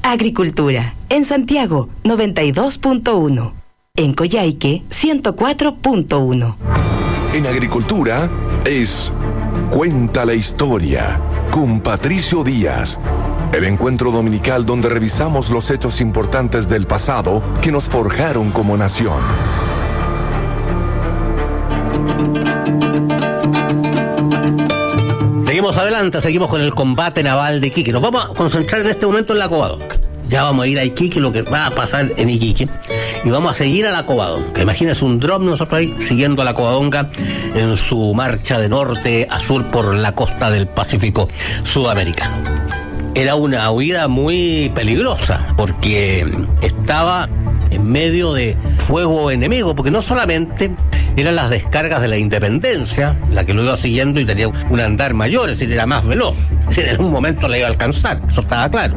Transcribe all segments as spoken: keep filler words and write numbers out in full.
Agricultura, en Santiago, noventa y dos punto uno. En Coyhaique, ciento cuatro punto uno. En Agricultura es Cuenta la Historia, con Patricio Díaz. El encuentro dominical donde revisamos los hechos importantes del pasado que nos forjaron como nación. Seguimos adelante, seguimos con el combate naval de Iquique. Nos vamos a concentrar en este momento en la Covadonga. Ya vamos a ir a Iquique, lo que va a pasar en Iquique. Y vamos a seguir a la Covadonga. Imagínense un dron nosotros ahí siguiendo a la Covadonga en su marcha de norte a sur por la costa del Pacífico sudamericano. Era una huida muy peligrosa porque estaba en medio de fuego enemigo, porque no solamente eran las descargas de la Independencia la que lo iba siguiendo y tenía un andar mayor, es decir, era más veloz, es decir, en un momento la iba a alcanzar, eso estaba claro,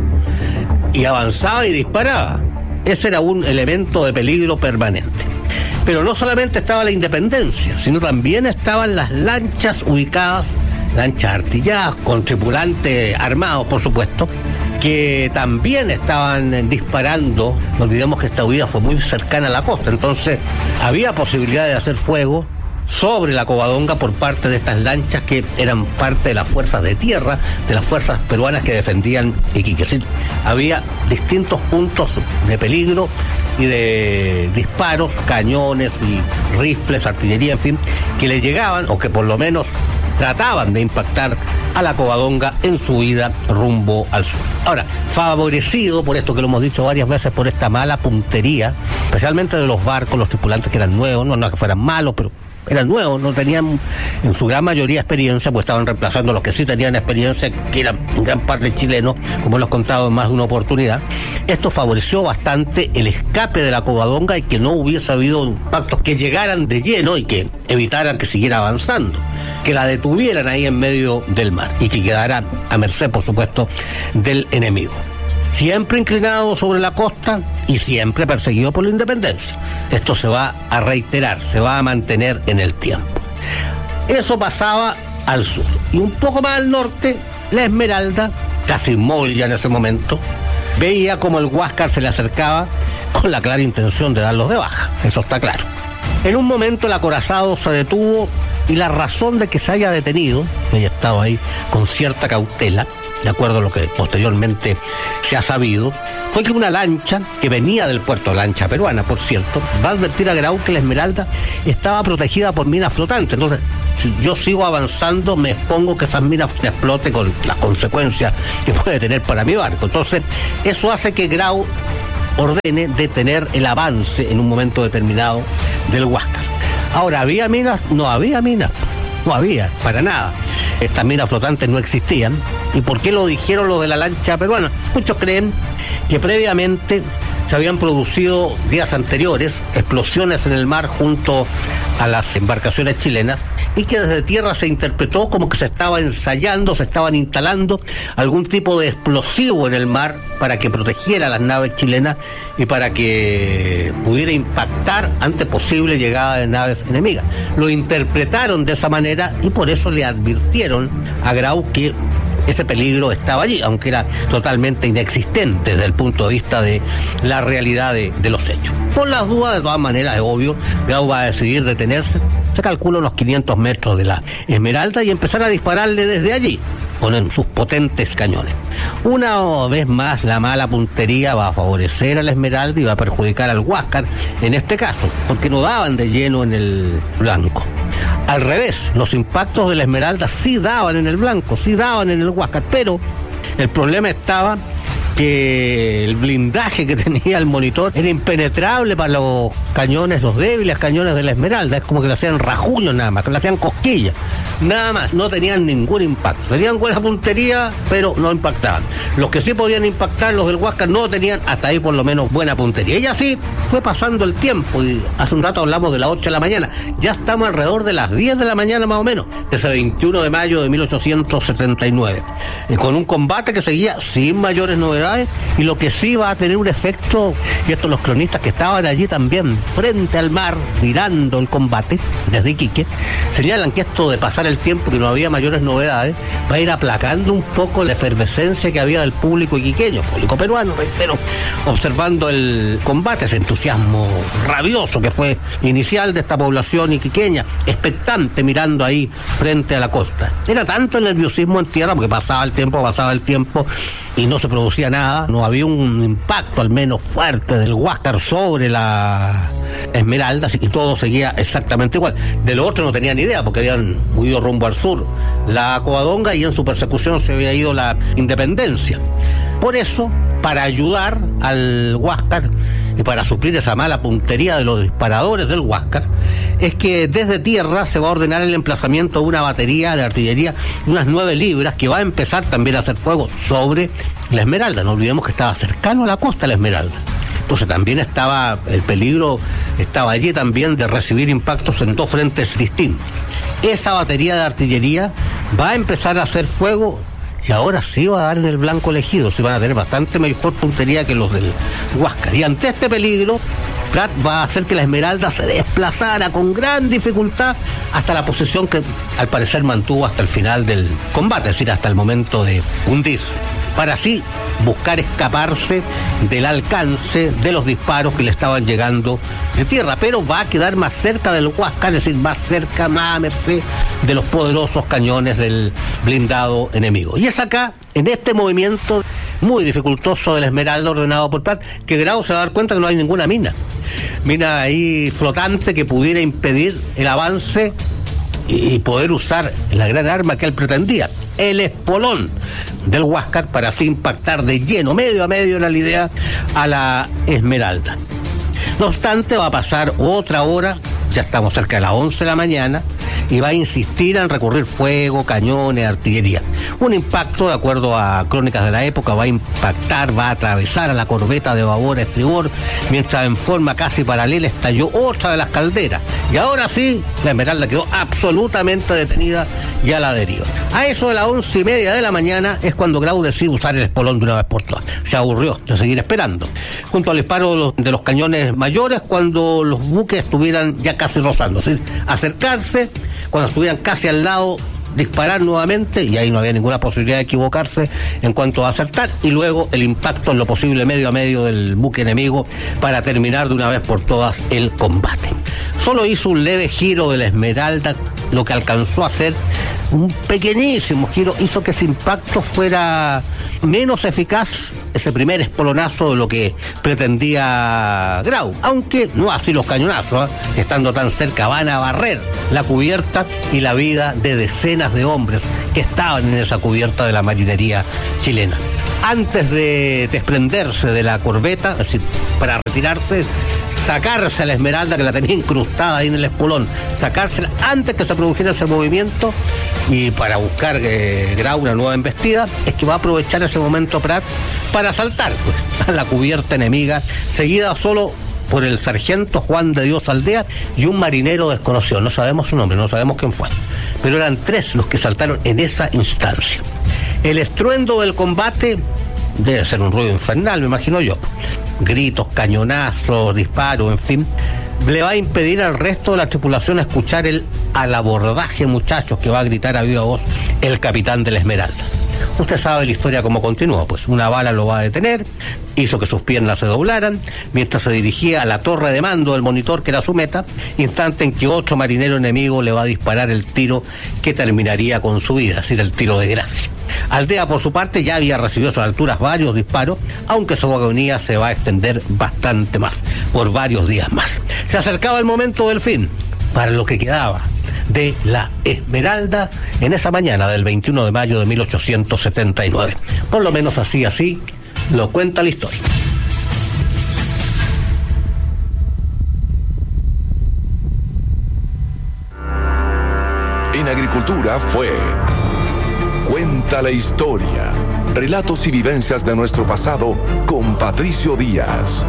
y avanzaba y disparaba. Ese era un elemento de peligro permanente. Pero no solamente estaba la Independencia, sino también estaban las lanchas ubicadas, lanchas artilladas, con tripulantes armados, por supuesto, que también estaban disparando. No olvidemos que esta huida fue muy cercana a la costa, entonces había posibilidad de hacer fuego sobre la Covadonga por parte de estas lanchas que eran parte de las fuerzas de tierra, de las fuerzas peruanas que defendían Iquique. Sí, había distintos puntos de peligro y de disparos, cañones y rifles, artillería, en fin, que le llegaban, o que por lo menos trataban de impactar a la Covadonga en su huida rumbo al sur. Ahora, favorecido por esto que lo hemos dicho varias veces, por esta mala puntería, especialmente de los barcos, los tripulantes que eran nuevos, no, no que fueran malos, pero eran nuevos, no tenían en su gran mayoría experiencia, pues estaban reemplazando a los que sí tenían experiencia, que eran en gran parte chilenos, como los he contado en más de una oportunidad. Esto favoreció bastante el escape de la Covadonga y que no hubiese habido impactos que llegaran de lleno y que evitaran que siguiera avanzando, que la detuvieran ahí en medio del mar y que quedara a merced, por supuesto, del enemigo. Siempre inclinado sobre la costa y siempre perseguido por la Independencia. Esto se va a reiterar, se va a mantener en el tiempo. Eso pasaba al sur. Y un poco más al norte, la Esmeralda, casi inmóvil ya en ese momento, veía como el Huáscar se le acercaba con la clara intención de darlos de baja. Eso está claro. En un momento el acorazado se detuvo y la razón de que se haya detenido, ella estaba ahí con cierta cautela, de acuerdo a lo que posteriormente se ha sabido, fue que una lancha que venía del puerto, lancha peruana, por cierto, va a advertir a Grau que la Esmeralda estaba protegida por minas flotantes. Entonces, si yo sigo avanzando, me expongo que esas minas se exploten con las consecuencias que puede tener para mi barco. Entonces, eso hace que Grau ordene detener el avance en un momento determinado del Huáscar. Ahora, ¿había minas? No había minas. No había, para nada. Estas minas flotantes no existían. ¿Y por qué lo dijeron lo de la lancha peruana? Muchos creen que previamente se habían producido días anteriores explosiones en el mar junto a las embarcaciones chilenas y que desde tierra se interpretó como que se estaba ensayando, se estaban instalando algún tipo de explosivo en el mar para que protegiera a las naves chilenas y para que pudiera impactar ante posible llegada de naves enemigas. Lo interpretaron de esa manera y por eso le advirtieron a Grau que ese peligro estaba allí, aunque era totalmente inexistente desde el punto de vista de la realidad de, de los hechos. Por las dudas, de todas maneras, es obvio, Grau va a decidir detenerse, se calcula unos quinientos metros de la Esmeralda y empezar a dispararle desde allí, con sus potentes cañones. Una vez más, la mala puntería va a favorecer a la Esmeralda y va a perjudicar al Huáscar, en este caso, porque no daban de lleno en el blanco. Al revés, los impactos de la Esmeralda sí daban en el blanco, sí daban en el Huáscar, pero el problema estaba que el blindaje que tenía el monitor era impenetrable para los cañones, los débiles cañones de la Esmeralda. Es como que le hacían rajullo nada más, que le hacían cosquillas, nada más, no tenían ningún impacto. Tenían buena puntería, pero no impactaban. Los que sí podían impactar, los del Huáscar, no tenían hasta ahí por lo menos buena puntería. Y así fue pasando el tiempo, y hace un rato hablamos de las ocho de la mañana, ya estamos alrededor de las diez de la mañana más o menos, ese veintiuno de mayo de mil ochocientos setenta y nueve, y con un combate que seguía sin mayores novedades. Y lo que sí va a tener un efecto, y estos los cronistas que estaban allí también frente al mar mirando el combate desde Iquique señalan que esto de pasar el el tiempo, que no había mayores novedades, va a ir aplacando un poco la efervescencia que había del público iquiqueño, público peruano, reitero, observando el combate, ese entusiasmo rabioso que fue inicial de esta población iquiqueña, expectante mirando ahí frente a la costa. Era tanto el nerviosismo en tierra, porque pasaba el tiempo, pasaba el tiempo y no se producía nada, no había un impacto al menos fuerte del Huáscar sobre la Esmeralda, y todo seguía exactamente igual. De lo otro no tenían ni idea, porque habían huido rumbo al sur la Covadonga y en su persecución se había ido la Independencia. Por eso, para ayudar al Huáscar y para suplir esa mala puntería de los disparadores del Huáscar, es que desde tierra se va a ordenar el emplazamiento de una batería de artillería de unas nueve libras que va a empezar también a hacer fuego sobre la Esmeralda. No olvidemos que estaba cercano a la costa la Esmeralda. Entonces también estaba, el peligro estaba allí también de recibir impactos en dos frentes distintos. Esa batería de artillería va a empezar a hacer fuego y ahora sí va a dar en el blanco elegido, se van a tener bastante mejor puntería que los del Huáscar. Y ante este peligro, Prat va a hacer que la Esmeralda se desplazara con gran dificultad hasta la posición que al parecer mantuvo hasta el final del combate, es decir, hasta el momento de hundirse, para así buscar escaparse del alcance de los disparos que le estaban llegando de tierra, pero va a quedar más cerca del Huáscar, es decir, más cerca, más a merced de los poderosos cañones del blindado enemigo. Y es acá, en este movimiento muy dificultoso de la Esmeralda ordenado por Prat, que Grau se va a dar cuenta que no hay ninguna mina, mina ahí flotante que pudiera impedir el avance y poder usar la gran arma que él pretendía, el espolón del Huáscar, para así impactar de lleno, medio a medio era la idea, a la Esmeralda. No obstante, va a pasar otra hora, ya estamos cerca de las once de la mañana, y va a insistir en recurrir fuego, cañones, artillería. Un impacto, de acuerdo a crónicas de la época, va a impactar, va a atravesar a la corbeta de babor a estribor, mientras en forma casi paralela estalló otra de las calderas. Y ahora sí, la Esmeralda quedó absolutamente detenida y a la deriva. A eso de las once y media de la mañana es cuando Grau decide usar el espolón de una vez por todas. Se aburrió de seguir esperando. Junto al disparo de los, de los cañones mayores, cuando los buques estuvieran ya casi rozando, es decir, acercarse, cuando estuvieran casi al lado, disparar nuevamente, y ahí no había ninguna posibilidad de equivocarse en cuanto a acertar, y luego el impacto en lo posible medio a medio del buque enemigo para terminar de una vez por todas el combate. Solo hizo un leve giro de la Esmeralda, lo que alcanzó a hacer un pequeñísimo giro, hizo que ese impacto fuera menos eficaz, ese primer espolonazo, de lo que pretendía Grau, aunque no así los cañonazos, ¿eh? Estando tan cerca van a barrer la cubierta y la vida de decenas de hombres que estaban en esa cubierta de la marinería chilena. Antes de desprenderse de la corbeta, es decir, para retirarse, sacarse a la Esmeralda, que la tenía incrustada ahí en el espolón, sacársela antes que se produjera ese movimiento, y para buscar eh, Grau una nueva embestida, es que va a aprovechar ese momento Prat para saltar pues, a la cubierta enemiga, seguida solo por el sargento Juan de Dios Aldea y un marinero desconocido. No sabemos su nombre, no sabemos quién fue, pero eran tres los que saltaron en esa instancia. El estruendo del combate debe ser un ruido infernal, me imagino yo. Gritos, cañonazos, disparos, en fin, le va a impedir al resto de la tripulación escuchar el al abordaje, muchachos, que va a gritar a viva voz el capitán de la Esmeralda. Usted sabe la historia cómo continúa, pues una bala lo va a detener, hizo que sus piernas se doblaran, mientras se dirigía a la torre de mando del monitor, que era su meta, instante en que otro marinero enemigo le va a disparar el tiro que terminaría con su vida, es decir, el tiro de gracia. Aldea, por su parte, ya había recibido a sus alturas varios disparos, aunque su agonía se va a extender bastante más, por varios días más. Se acercaba el momento del fin, para lo que quedaba de la Esmeralda en esa mañana del veintiuno de mayo de mil ochocientos setenta y nueve. Por lo menos así, así lo cuenta la historia. En agricultura fue Cuenta la historia. Relatos y vivencias de nuestro pasado con Patricio Díaz.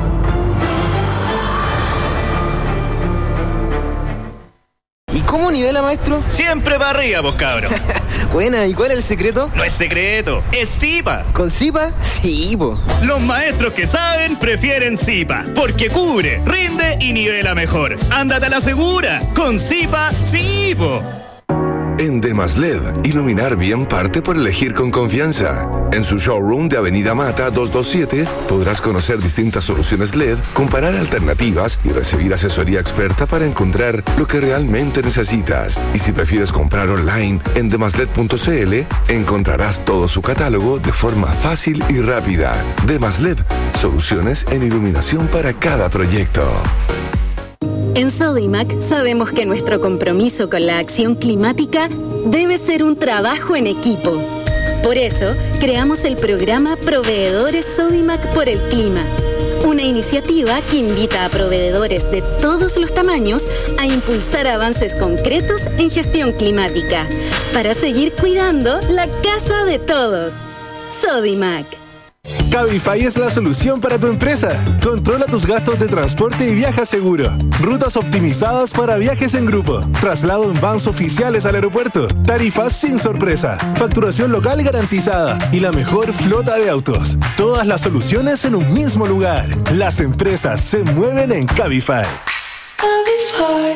¿Y cómo nivela, maestro? Siempre para arriba, pues, cabro. Buena, ¿y cuál es el secreto? No es secreto, es Zipa. ¿Con Zipa? Sí, po. Los maestros que saben prefieren Zipa, porque cubre, rinde y nivela mejor. Ándate a la segura, con Zipa, sí, po. En Demas L E D, iluminar bien parte por elegir con confianza. En su showroom de Avenida Mata doscientos veintisiete podrás conocer distintas soluciones L E D, comparar alternativas y recibir asesoría experta para encontrar lo que realmente necesitas. Y si prefieres comprar online en demasled punto cl, encontrarás todo su catálogo de forma fácil y rápida. Demas L E D, soluciones en iluminación para cada proyecto. En Sodimac sabemos que nuestro compromiso con la acción climática debe ser un trabajo en equipo. Por eso, creamos el programa Proveedores Sodimac por el Clima, una iniciativa que invita a proveedores de todos los tamaños a impulsar avances concretos en gestión climática, para seguir cuidando la casa de todos. Sodimac. Cabify es la solución para tu empresa. Controla tus gastos de transporte y viaja seguro. Rutas optimizadas para viajes en grupo. Traslado en vans oficiales al aeropuerto. Tarifas sin sorpresa. Facturación local garantizada. Y la mejor flota de autos. Todas las soluciones en un mismo lugar. Las empresas se mueven en Cabify. Cabify.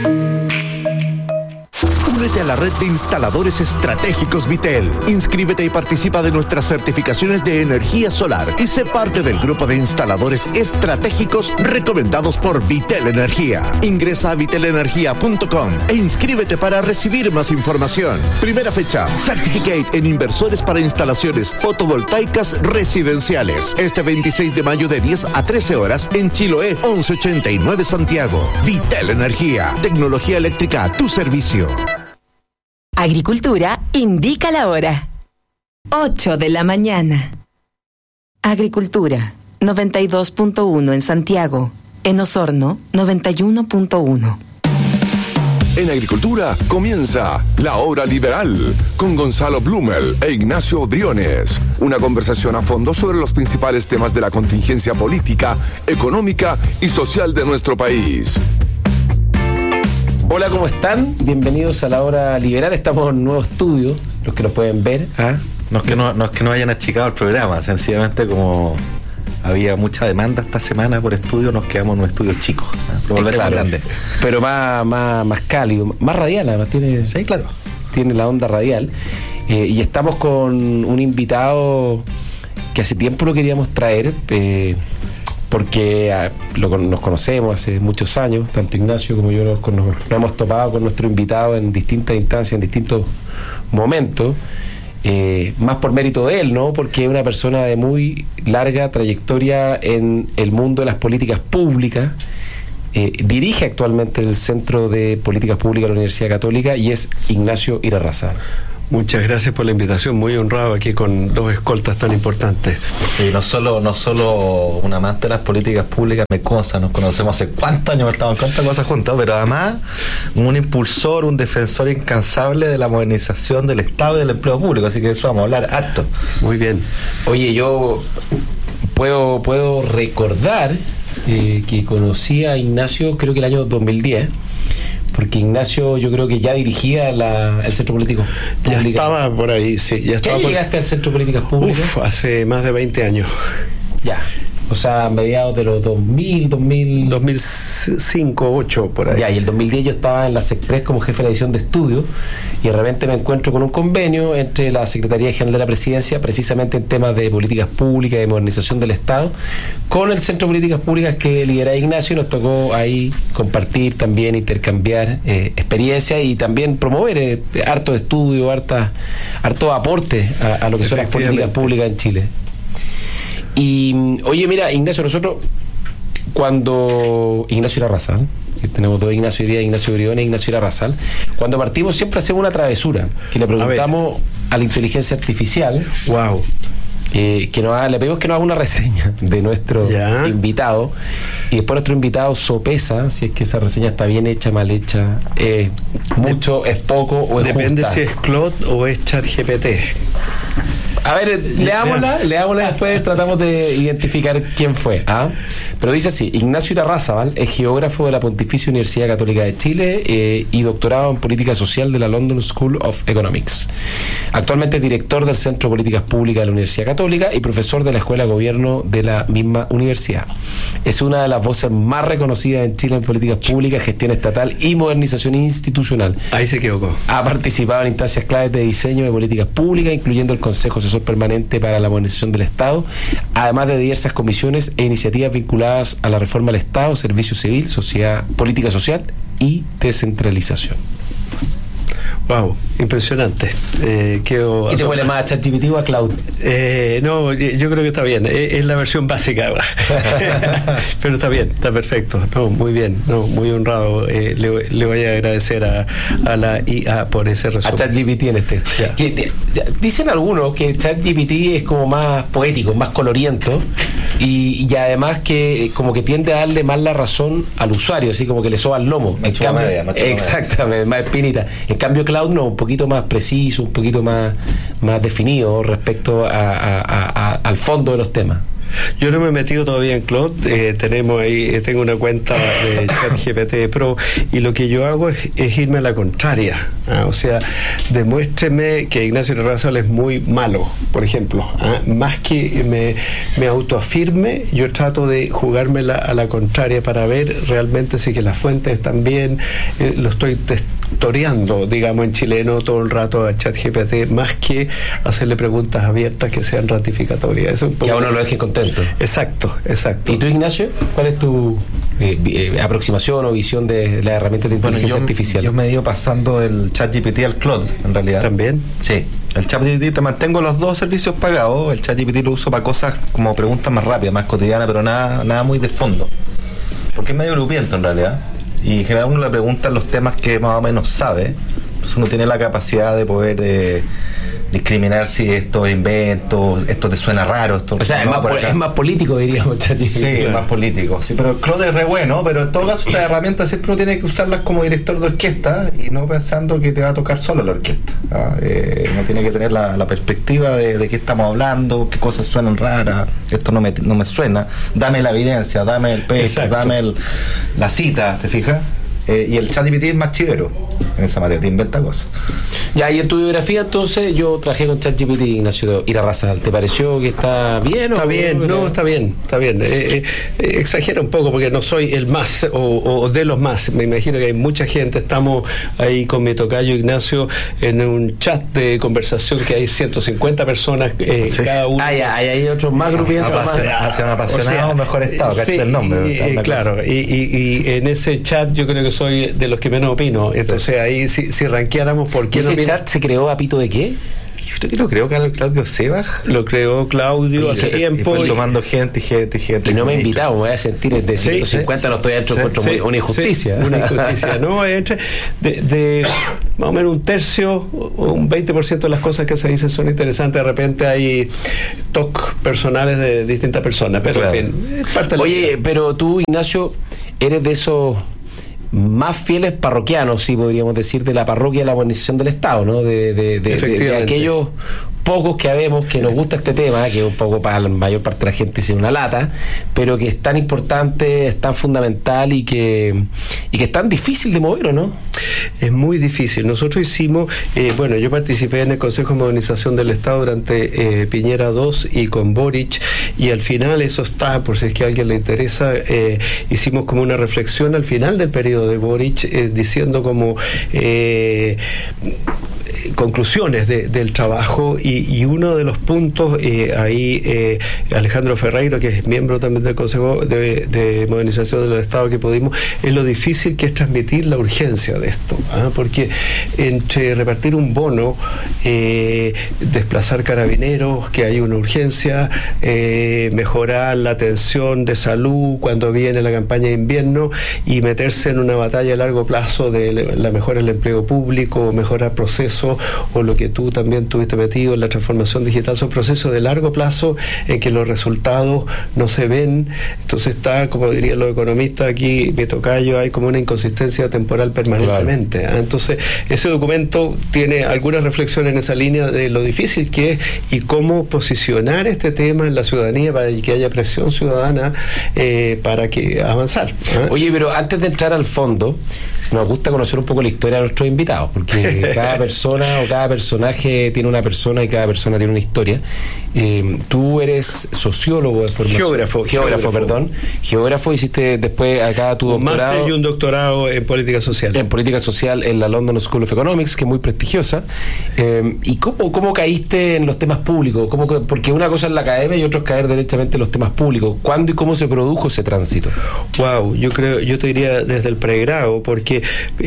Únete a la red de instaladores estratégicos Vitel. Inscríbete y participa de nuestras certificaciones de energía solar y sé parte del grupo de instaladores estratégicos recomendados por Vitel Energía. Ingresa a vitel energía punto com e inscríbete para recibir más información. Primera fecha, Certificate en inversores para instalaciones fotovoltaicas residenciales. Este veintiséis de mayo de diez a trece horas en Chiloé once ochenta y nueve Santiago. Vitel Energía, tecnología eléctrica a tu servicio. Agricultura indica la hora. ocho de la mañana. Agricultura, noventa y dos punto uno en Santiago. En Osorno, noventa y uno punto uno. En Agricultura comienza La Hora Liberal con Gonzalo Blumel e Ignacio Briones. Una conversación a fondo sobre los principales temas de la contingencia política, económica y social de nuestro país. Hola, ¿cómo están? Bienvenidos a La Hora Liberal. Estamos en un nuevo estudio, los que nos pueden ver. ¿Ah? No es que no, no es que no hayan achicado el programa, sencillamente como había mucha demanda esta semana por estudio, nos quedamos en un estudio chico, ¿eh? Pero volveremos claro, grande. Pero más, más, más cálido, más radial, además tiene, sí, claro. Tiene la onda radial. Eh, y estamos con un invitado que hace tiempo lo queríamos traer, eh, porque ah, lo, nos conocemos hace muchos años, tanto Ignacio como yo nos, nos, nos hemos topado con nuestro invitado en distintas instancias, en distintos momentos, eh, más por mérito de él, ¿no? Porque es una persona de muy larga trayectoria en el mundo de las políticas públicas, eh, dirige actualmente el Centro de Políticas Públicas de la Universidad Católica y es Ignacio Irarrázaval. Muchas gracias por la invitación, muy honrado aquí con dos escoltas tan importantes. Y no solo, no solo un amante de las políticas públicas, me consta, nos conocemos hace cuántos años, estamos en cuántas cosas juntos, pero además un impulsor, un defensor incansable de la modernización del Estado y del empleo público, así que de eso vamos a hablar harto. Muy bien. Oye, yo puedo, puedo recordar eh, que conocí a Ignacio creo que el año dos mil diez, porque Ignacio yo creo que ya dirigía la, el Centro Político Públicas. Ya estaba por ahí, sí. Ya estaba. ¿Qué por... llegaste al Centro Políticas Públicas? Uf, hace más de veinte años. Ya, o sea, a mediados de los dos mil, dos mil... dos mil cinco, dos mil ocho, por ahí. Ya, y el dos mil diez yo estaba en la SECPRES como jefe de la edición de estudios y de repente me encuentro con un convenio entre la Secretaría General de la Presidencia, precisamente en temas de políticas públicas, de modernización del Estado, con el Centro de Políticas Públicas que lidera Ignacio, y nos tocó ahí compartir también, intercambiar eh, experiencias y también promover eh, harto estudio, harta, harto aporte a, a lo que son las políticas públicas en Chile. Y, oye, mira, Ignacio, nosotros, cuando Ignacio Irarrázaval, que tenemos dos Ignacio hoy día, Ignacio Briones e Ignacio Irarrázaval, cuando partimos siempre hacemos una travesura, que le preguntamos a, a la inteligencia artificial, wow, eh, que nos haga, le pedimos que nos haga una reseña de nuestro ¿Ya? invitado, y después nuestro invitado sopesa si es que esa reseña está bien hecha, mal hecha, eh, mucho, de, es poco o es depende justa. Si es Claude o es ChatGPT. A ver, leámosla, leámosla y después tratamos de identificar quién fue. ¿Ah? Pero dice así: Ignacio Irarrázaval es geógrafo de la Pontificia Universidad Católica de Chile eh, y doctorado en Política Social de la London School of Economics. Actualmente es director del Centro de Políticas Públicas de la Universidad Católica y profesor de la Escuela de Gobierno de la misma universidad. Es una de las voces más reconocidas en Chile en políticas públicas, gestión estatal y modernización institucional. Ahí se equivocó. Ha participado en instancias claves de diseño de políticas públicas, incluyendo el Consejo Asesor Permanente para la Modernización del Estado, además de diversas comisiones e iniciativas vinculadas a la reforma del Estado, servicio civil, sociedad, política social y descentralización. Wow, impresionante. Eh, quedo ¿Qué te huele más, a ChatGPT o a Cloud? Eh, no, yo creo que está bien. Es, es la versión básica ahora. Pero está bien, está perfecto. No, muy bien, no, muy honrado. Eh, le, le voy a agradecer a, a la I A por ese resumen. A ChatGPT en este. Que, de, dicen algunos que ChatGPT es como más poético, más coloriento y, y además que como que tiende a darle más la razón al usuario, así como que le soba el lomo. En cambio, media, exactamente, más espinita. En cambio, Cloud no, un poquito más preciso, un poquito más, más definido respecto a, a, a, a, al fondo de los temas. Yo no me he metido todavía en Cloud, eh, tenemos ahí, eh, tengo una cuenta de ChatGPT Pro y lo que yo hago es, es irme a la contraria, ¿ah? O sea, demuéstreme que Ignacio Irarrázaval es muy malo, por ejemplo, ¿ah? Más que me, me autoafirme, yo trato de jugármela a la contraria para ver realmente si que las fuentes están bien, eh, lo estoy testoreando, digamos en chileno todo el rato a ChatGPT, más que hacerle preguntas abiertas que sean ratificatorias. Eso un poco que a uno lo deje contento. Exacto, exacto. ¿Y tú, Ignacio? ¿Cuál es tu eh, eh, aproximación o visión de la herramienta de inteligencia bueno, yo, artificial? Yo me he ido pasando del ChatGPT al Claude, en realidad. ¿También? Sí. El ChatGPT, te mantengo los dos servicios pagados. El ChatGPT lo uso para cosas como preguntas más rápidas, más cotidianas, pero nada, nada muy de fondo. Porque es medio grupiento, en realidad. Y en general uno le pregunta los temas que más o menos sabe. Entonces uno tiene la capacidad de poder eh, discriminar si esto es invento, esto te suena raro. Esto o sea, es más, po- es más político, diríamos. Sí, claro. Es más político. Sí, pero Claude es re bueno, pero en todo caso estas herramientas siempre uno tiene que usarlas como director de orquesta y no pensando que te va a tocar solo la orquesta. ¿Ah? Eh, uno tiene que tener la, la perspectiva de, de qué estamos hablando, qué cosas suenan raras, esto no me, no me suena, dame la evidencia, dame el paper, dame el, la cita, ¿te fijas? Eh, y el ChatGPT es más chivero en esa materia, te inventa cosas. Ya, y en tu biografía entonces yo trabajé con ChatGPT, Ignacio Irarrázaval. ¿Te pareció que está bien? Está o bien, no, no, está bien, está bien. Eh, eh, exagera un poco porque no soy el más o, o de los más. Me imagino que hay mucha gente. Estamos ahí con mi tocayo Ignacio en un chat de conversación que hay ciento cincuenta personas, eh, sí. Cada uno. Ah, ya, hay, hay otros más grupientos. Apasionado, apasionado, o sea, mejor estado, sí, el nombre. Y, eh, claro, y, y, y en ese chat yo creo que soy de los que menos opino. Entonces sí. Ahí si, si ranqueáramos por qué ese no chat se creó a pito de qué. ¿Usted lo creó Claudio Sebag? Lo creó Claudio hace tiempo. Y fue sumando gente, gente, gente. Y no me he invitado, me voy a sentir desde ciento cincuenta, sí, no estoy dentro, sí, encuentro sí, una injusticia. Sí, una injusticia, ¿no? Entre de, de más o menos un tercio, un veinte por ciento de las cosas que se dicen son interesantes. De repente hay talk personales de distintas personas, pero claro. En fin. Parte Oye, pero tú, Ignacio, eres de esos más fieles parroquianos, sí podríamos decir, de la parroquia de la modernización del Estado, ¿no? De, de, de, de, de aquellos pocos que habemos que nos gusta este tema, que un poco para la mayor parte de la gente es una lata, pero que es tan importante, es tan fundamental y que y que es tan difícil de moverlo, ¿no? Es muy difícil. Nosotros hicimos, eh, bueno, yo participé en el Consejo de Modernización del Estado durante eh, Piñera dos y con Boric, y al final eso está, por si es que a alguien le interesa, eh, hicimos como una reflexión al final del periodo de Boric, eh, diciendo como eh, conclusiones de, del trabajo, y, y uno de los puntos eh, ahí eh, Alejandro Ferreiro, que es miembro también del Consejo de, de Modernización del Estado, que pudimos, es lo difícil que es transmitir la urgencia de esto, ¿ah? Porque entre repartir un bono, eh, desplazar carabineros, que hay una urgencia, eh, mejorar la atención de salud cuando viene la campaña de invierno, y meterse en una batalla a largo plazo de la mejora del empleo público, mejorar procesos, plazo, o lo que tú también tuviste metido en la transformación digital, son procesos de largo plazo en que los resultados no se ven. Entonces está, como dirían los economistas aquí, mi tocayo, hay como una inconsistencia temporal permanentemente. Claro. Entonces, ese documento tiene algunas reflexiones en esa línea de lo difícil que es y cómo posicionar este tema en la ciudadanía para que haya presión ciudadana eh, para que avanzar. ¿eh? Oye, pero antes de entrar al fondo, nos gusta conocer un poco la historia de nuestros invitados, porque cada persona o cada personaje tiene una persona y cada persona tiene una historia. Eh, tú eres sociólogo de formación. Geógrafo. Geógrafo, geógrafo. perdón. Geógrafo, hiciste después acá tu un doctorado. Máster y un doctorado en política social. En política social en la London School of Economics, que es muy prestigiosa. Eh, ¿Y cómo, cómo caíste en los temas públicos? ¿Cómo, porque una cosa es la academia y otra es caer derechamente en los temas públicos. ¿Cuándo y cómo se produjo ese tránsito? Wow, yo creo, yo te diría desde el pregrado, porque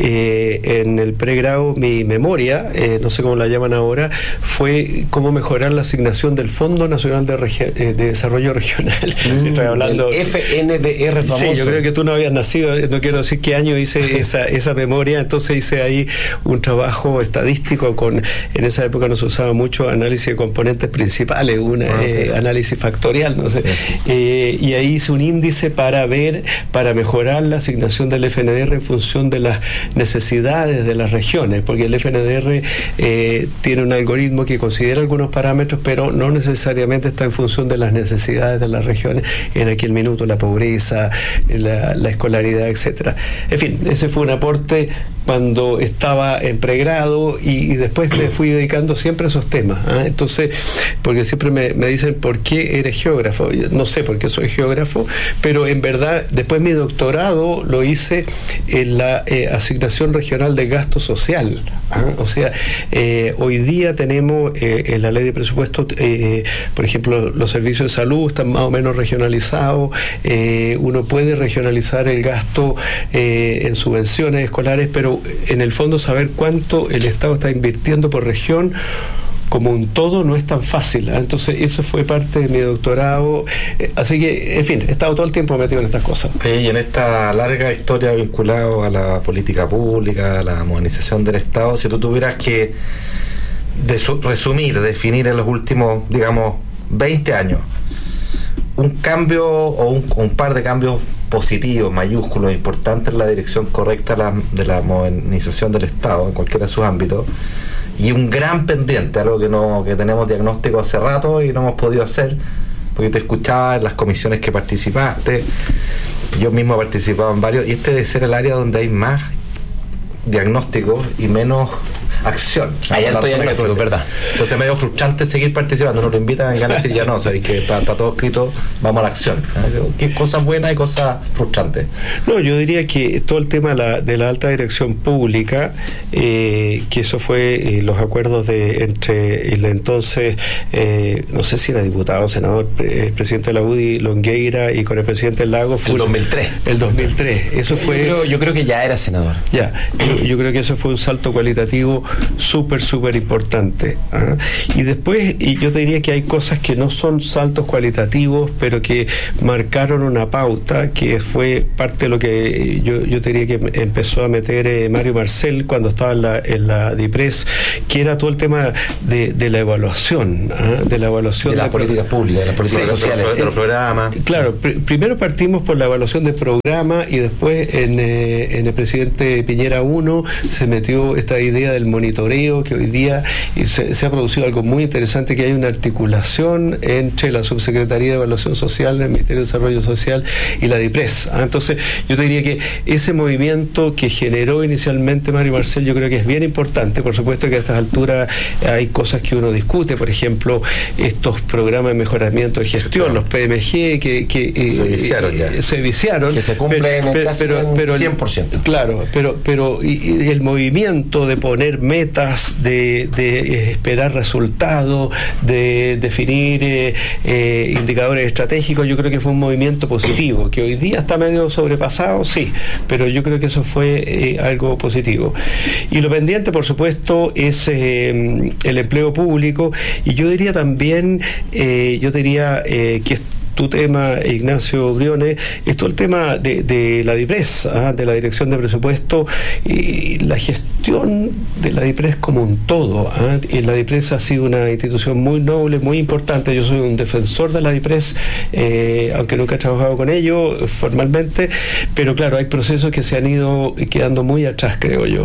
eh, en el pregrado mi memoria, eh, no sé cómo la llaman ahora, fue cómo mejorar la asignación del Fondo Nacional de, Regi- eh, de Desarrollo Regional. Mm, Estoy hablando el F N D R famoso. Sí, yo creo que tú no habías nacido, no quiero decir qué año hice esa, esa memoria, entonces hice ahí un trabajo estadístico con, en esa época no se usaba mucho análisis de componentes principales, un ah, eh, sí. análisis factorial, no sé, sí. eh, y ahí hice un índice para ver, para mejorar la asignación del F N D R en función de las necesidades de las regiones, porque el F N D R eh, tiene un algoritmo que considera algunos parámetros, pero no necesariamente está en función de las necesidades de las regiones en aquel minuto, la pobreza, la, la escolaridad, etcétera. En fin, ese fue un aporte cuando estaba en pregrado y, y después me fui dedicando siempre a esos temas. ¿eh? Entonces, porque siempre me, me dicen, ¿por qué eres geógrafo? Yo no sé por qué soy geógrafo, pero en verdad, después mi doctorado lo hice en la eh, asignación regional de gasto social. ¿eh? O sea, eh, hoy día tenemos eh, en la ley de presupuesto, eh, por ejemplo, los servicios de salud están más o menos regionalizados, eh, uno puede regionalizar el gasto eh, en subvenciones escolares, pero en el fondo saber cuánto el Estado está invirtiendo por región como un todo no es tan fácil. ¿eh? Entonces eso fue parte de mi doctorado, eh, así que, en fin, he estado todo el tiempo metido en estas cosas. Y en esta larga historia vinculada a la política pública, a la modernización del Estado, si tú tuvieras que de su, resumir, definir en los últimos, digamos, veinte años, un cambio o un, un par de cambios positivos, mayúsculos, importantes en la dirección correcta de la, de la modernización del Estado, en cualquiera de sus ámbitos, y un gran pendiente, algo que no que tenemos diagnóstico hace rato y no hemos podido hacer, porque te escuchaba en las comisiones que participaste, yo mismo he participado en varios, y este debe ser el área donde hay más diagnóstico y menos acción. Hay alto diagnóstico, ¿verdad? Entonces es medio frustrante seguir participando, nos lo invitan y ganas de decir ya no, sabéis que está, está todo escrito, vamos a la acción. ¿Qué cosas buenas y cosas frustrantes? No, yo diría que todo el tema de la, de la alta dirección pública, eh, que eso fue eh, los acuerdos de entre el entonces, eh, no sé si era diputado, senador, eh, presidente de la U D I, Longueira, y con el presidente Lago fue el dos mil tres. El dos mil tres. Eso fue. Yo creo, yo creo que ya era senador. Ya, yo, yo creo que eso fue un salto cualitativo súper, súper importante. ¿eh? Y después, y yo te diría que hay cosas que no son saltos cualitativos, pero que marcaron una pauta, que fue parte de lo que yo, yo te diría que empezó a meter eh, Mario Marcel cuando estaba en la, en la DIPRES, que era todo el tema de, de la evaluación, ¿eh? de la evaluación de las políticas públicas, de las políticas sí, sociales. De los programas. Claro, pr- primero partimos por la evaluación de programa y después en, eh, en el presidente Piñera uno se metió esta idea del monitoreo, que hoy día se, se ha producido algo muy interesante, que hay una articulación entre la Subsecretaría de Evaluación Social, el Ministerio de Desarrollo Social y la DIPRES. ¿ah? Entonces, yo te diría que ese movimiento que generó inicialmente Mario Marcel, yo creo que es bien importante. Por supuesto que a estas alturas hay cosas que uno discute, por ejemplo, estos programas de mejoramiento de gestión, los P M G, que, que eh, se viciaron ya. Eh, se viciaron. Que se cumplen pero, en casi pero, pero, cien por ciento. Claro, pero, pero y, y el movimiento de poner metas, de, de eh, esperar resultados, de definir eh, eh, indicadores estratégicos, yo creo que fue un movimiento positivo, que hoy día está medio sobrepasado, sí, pero yo creo que eso fue eh, algo positivo. Y lo pendiente, por supuesto, es eh, el empleo público, y yo diría también, eh, yo diría eh, que tu tema, Ignacio Briones, es todo el tema de, de la DIPRES, ¿ah? de la Dirección de Presupuesto, y la gestión de la DIPRES como un todo. ¿ah? Y la DIPRES ha sido una institución muy noble, muy importante. Yo soy un defensor de la DIPRES, eh, aunque nunca he trabajado con ello formalmente, pero claro, hay procesos que se han ido quedando muy atrás, creo yo.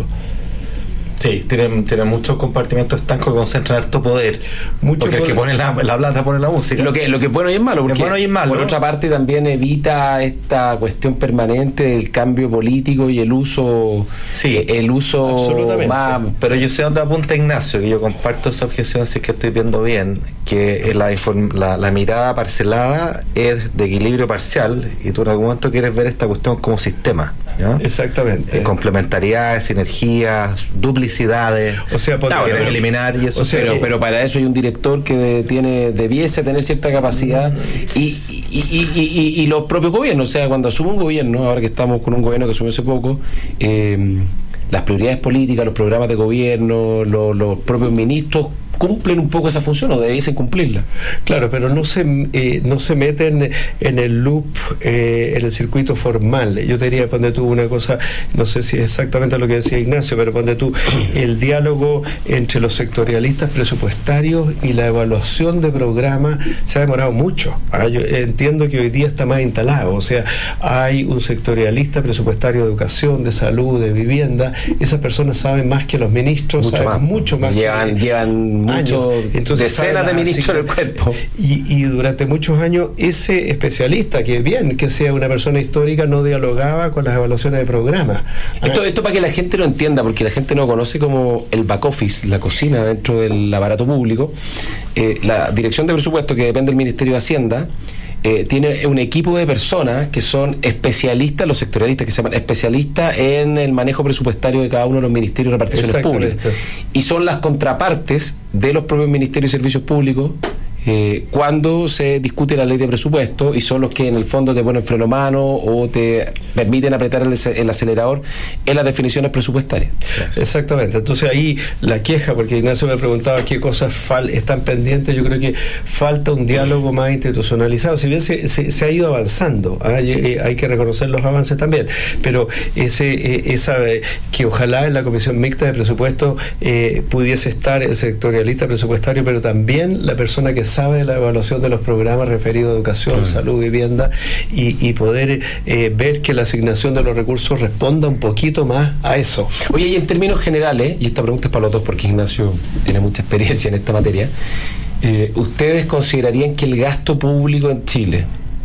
Sí, tienen, tienen muchos compartimentos estancos que concentran harto poder. Mucho porque poder. el que pone la, la plata pone la música. Lo que, lo que es bueno y es malo, porque es bueno y es malo. Por otra parte también evita esta cuestión permanente del cambio político y el uso sí, el uso más. Pero yo sé dónde apunta Ignacio, que yo comparto esa objeción, si es que estoy viendo bien, que la, la, la mirada parcelada es de equilibrio parcial, y tú en algún momento quieres ver esta cuestión como sistema, ¿ya? Exactamente. Eh, complementariedades, sinergias, duplicidades, o sea, no, quieren eliminar y eso. O sea, pero, que, pero para eso hay un director que de, tiene debiese tener cierta capacidad y, y, y, y, y, y los propios gobiernos. O sea, cuando asume un gobierno, ahora que estamos con un gobierno que asumió hace poco, eh, las prioridades políticas, los programas de gobierno, los, los propios ministros cumplen un poco esa función o debiesen cumplirla. Claro, pero no se eh, no se meten en el loop, eh, en el circuito formal. Yo te diría, ponte tú una cosa, no sé si es exactamente lo que decía Ignacio, pero ponte tú el diálogo entre los sectorialistas presupuestarios y la evaluación de programas se ha demorado mucho. Ah, yo entiendo que hoy día está más instalado, o sea, hay un sectorialista presupuestario de educación, de salud, de vivienda. Esas personas saben más que los ministros, mucho saben más, mucho más. Llevan, que, llevan mucho, decenas de ministros en el cuerpo. Y, y durante muchos años ese especialista, que bien que sea una persona histórica, no dialogaba con las evaluaciones de programas. Esto, esto para que la gente lo entienda, porque la gente no conoce como el back office, la cocina dentro del aparato público. Eh, la Dirección de Presupuesto, que depende del Ministerio de Hacienda, Eh, tiene un equipo de personas que son especialistas, los sectorialistas que se llaman especialistas en el manejo presupuestario de cada uno de los ministerios de reparticiones públicas, y son las contrapartes de los propios ministerios y servicios públicos eh, cuando se discute la ley de presupuesto, y son los que en el fondo te ponen freno a mano o te permiten apretar el, el acelerador en las definiciones presupuestarias. Exactamente. Entonces ahí la queja, porque Ignacio me preguntaba qué cosas fal están pendientes, yo creo que falta un diálogo más institucionalizado. Si bien se, se, se ha ido avanzando, ¿eh? hay, hay que reconocer los avances también, pero ese eh, esa eh, que ojalá en la Comisión Mixta de Presupuesto eh, pudiese estar el sectorialista presupuestario, pero también la persona que sabe de la evaluación de los programas referidos a educación, sí. salud, vivienda, y, y poder eh, ver que la asignación de los recursos responda un poquito más a eso. Oye, y en términos generales, y esta pregunta es para los dos porque Ignacio tiene mucha experiencia en esta materia, eh, ¿ustedes considerarían que el gasto público en Chile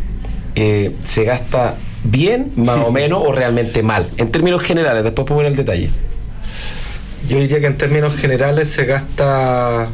eh, se gasta bien, más o menos, o realmente mal? En términos generales, después puedo ver el detalle. Yo diría que en términos generales se gasta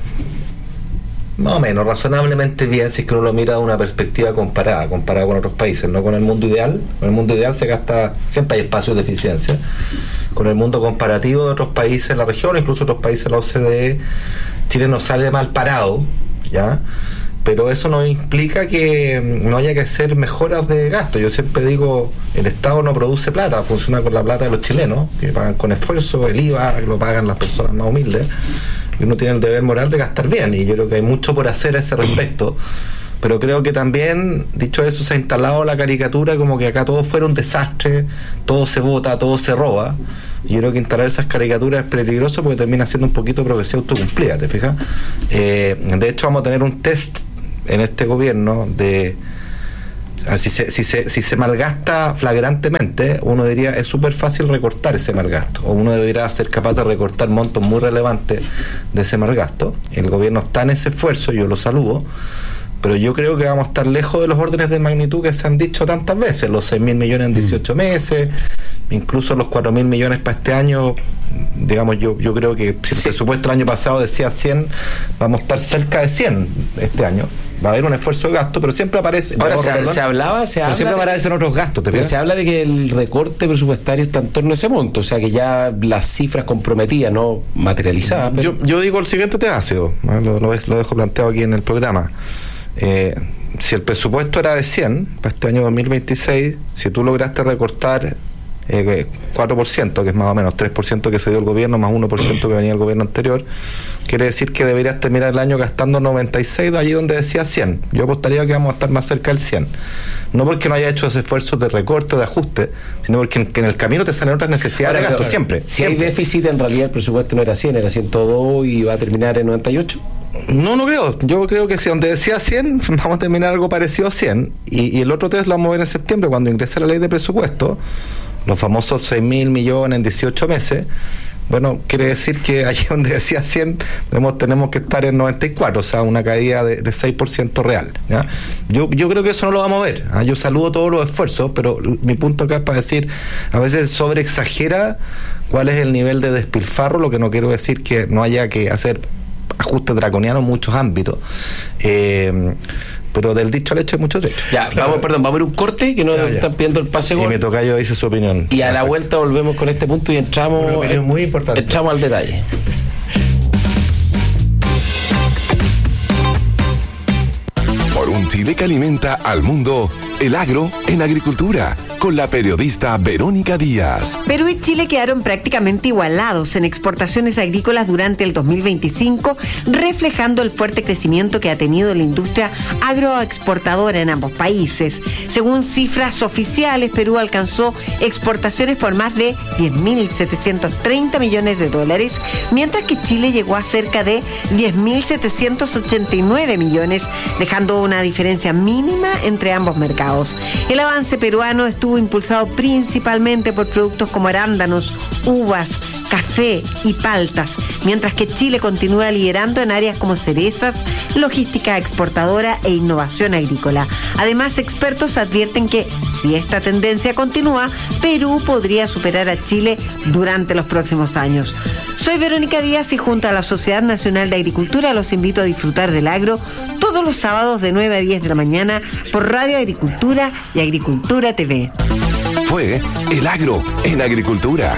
más o menos, razonablemente bien, si es que uno lo mira de una perspectiva comparada, comparada con otros países, no con el mundo ideal. Con el mundo ideal se gasta, siempre hay espacios de eficiencia. Con el mundo comparativo de otros países de la región, incluso otros países de la O C D E, Chile no sale mal parado, ¿ya? Pero eso no implica que no haya que hacer mejoras de gasto. Yo siempre digo, el Estado no produce plata, funciona con la plata de los chilenos, que pagan con esfuerzo, el I V A, que lo pagan las personas más humildes, y uno tiene el deber moral de gastar bien, y yo creo que hay mucho por hacer a ese respecto. Pero creo que también, dicho eso, se ha instalado la caricatura como que acá todo fuera un desastre, todo se vota, todo se roba. Y yo creo que instalar esas caricaturas es peligroso porque termina siendo un poquito profecía autocumplida, ¿te fijas? Eh, de hecho, vamos a tener un test en este gobierno de a ver, si se, si se, si se malgasta flagrantemente, uno diría es súper fácil recortar ese malgasto, o uno debería ser capaz de recortar montos muy relevantes de ese malgasto. El gobierno está en ese esfuerzo, yo lo saludo, pero yo creo que vamos a estar lejos de los órdenes de magnitud que se han dicho tantas veces, los seis mil millones en dieciocho meses, incluso los cuatro mil millones para este año. Digamos, yo yo creo que si el presupuesto el año pasado decía cien, vamos a estar cerca de cien este año. Va a haber un esfuerzo de gasto, pero siempre aparece. Ahora ahorro, se, perdón, se hablaba, se pero habla siempre de, aparecen otros gastos. ¿te pero fijas? se habla de que el recorte presupuestario está en torno a ese monto, o sea que ya las cifras comprometidas, no materializadas. Pero... Yo, yo digo el siguiente te ácido, ¿no? lo, lo, lo dejo planteado aquí en el programa. Eh, si el presupuesto era de cien para este año dos mil veintiséis, si tú lograste recortar eh, cuatro por ciento, que es más o menos tres por ciento que se dio el gobierno, más uno por ciento que venía el gobierno anterior, quiere decir que deberías terminar el año gastando noventa y seis, allí donde decía cien. Yo apostaría que vamos a estar más cerca del cien. No porque no haya hecho ese esfuerzo de recorte, de ajuste, sino porque en, en el camino te salen otras necesidades Ahora, de gasto, pero, siempre. Si siempre. hay déficit, en realidad el presupuesto no era cien, era ciento dos y va a terminar en noventa y ocho. No, no creo. Yo creo que si donde decía cien, vamos a terminar algo parecido a cien. Y, y el otro test lo vamos a ver en septiembre, cuando ingrese la ley de presupuesto, los famosos seis mil millones en dieciocho meses. Bueno, quiere decir que allí donde decía cien, tenemos, tenemos que estar en noventa y cuatro, o sea, una caída de, de seis por ciento real, ¿ya? Yo, yo creo que eso no lo vamos a ver, ¿ah? Yo saludo todos los esfuerzos, pero mi punto acá es para decir, a veces sobreexagera cuál es el nivel de despilfarro, lo que no quiero decir que no haya que hacer ajustes draconianos en muchos ámbitos. Eh, pero del dicho al hecho hay mucho trecho. Ya, claro. vamos, perdón, vamos a ver un corte que nos ya, ya. están pidiendo el pase gol. Y mi tocayo dice su opinión. Y a la vuelta volvemos con este punto y entramos, una opinión muy importante. Entramos al detalle. Por un Chile que alimenta al mundo, el agro en agricultura, con la periodista Verónica Díaz. Perú y Chile quedaron prácticamente igualados en exportaciones agrícolas durante el dos mil veinticinco, reflejando el fuerte crecimiento que ha tenido la industria agroexportadora en ambos países. Según cifras oficiales, Perú alcanzó exportaciones por más de diez mil setecientos treinta millones de dólares, mientras que Chile llegó a cerca de diez mil setecientos ochenta y nueve millones, dejando una diferencia mínima entre ambos mercados. El avance peruano estuvo impulsado principalmente por productos como arándanos, uvas, café y paltas, mientras que Chile continúa liderando en áreas como cerezas, logística exportadora e innovación agrícola. Además, expertos advierten que si esta tendencia continúa, Perú podría superar a Chile durante los próximos años. Soy Verónica Díaz y junto a la Sociedad Nacional de Agricultura los invito a disfrutar del agro todos los sábados de nueve a diez de la mañana por Radio Agricultura y Agricultura T V. Fue El Agro en Agricultura.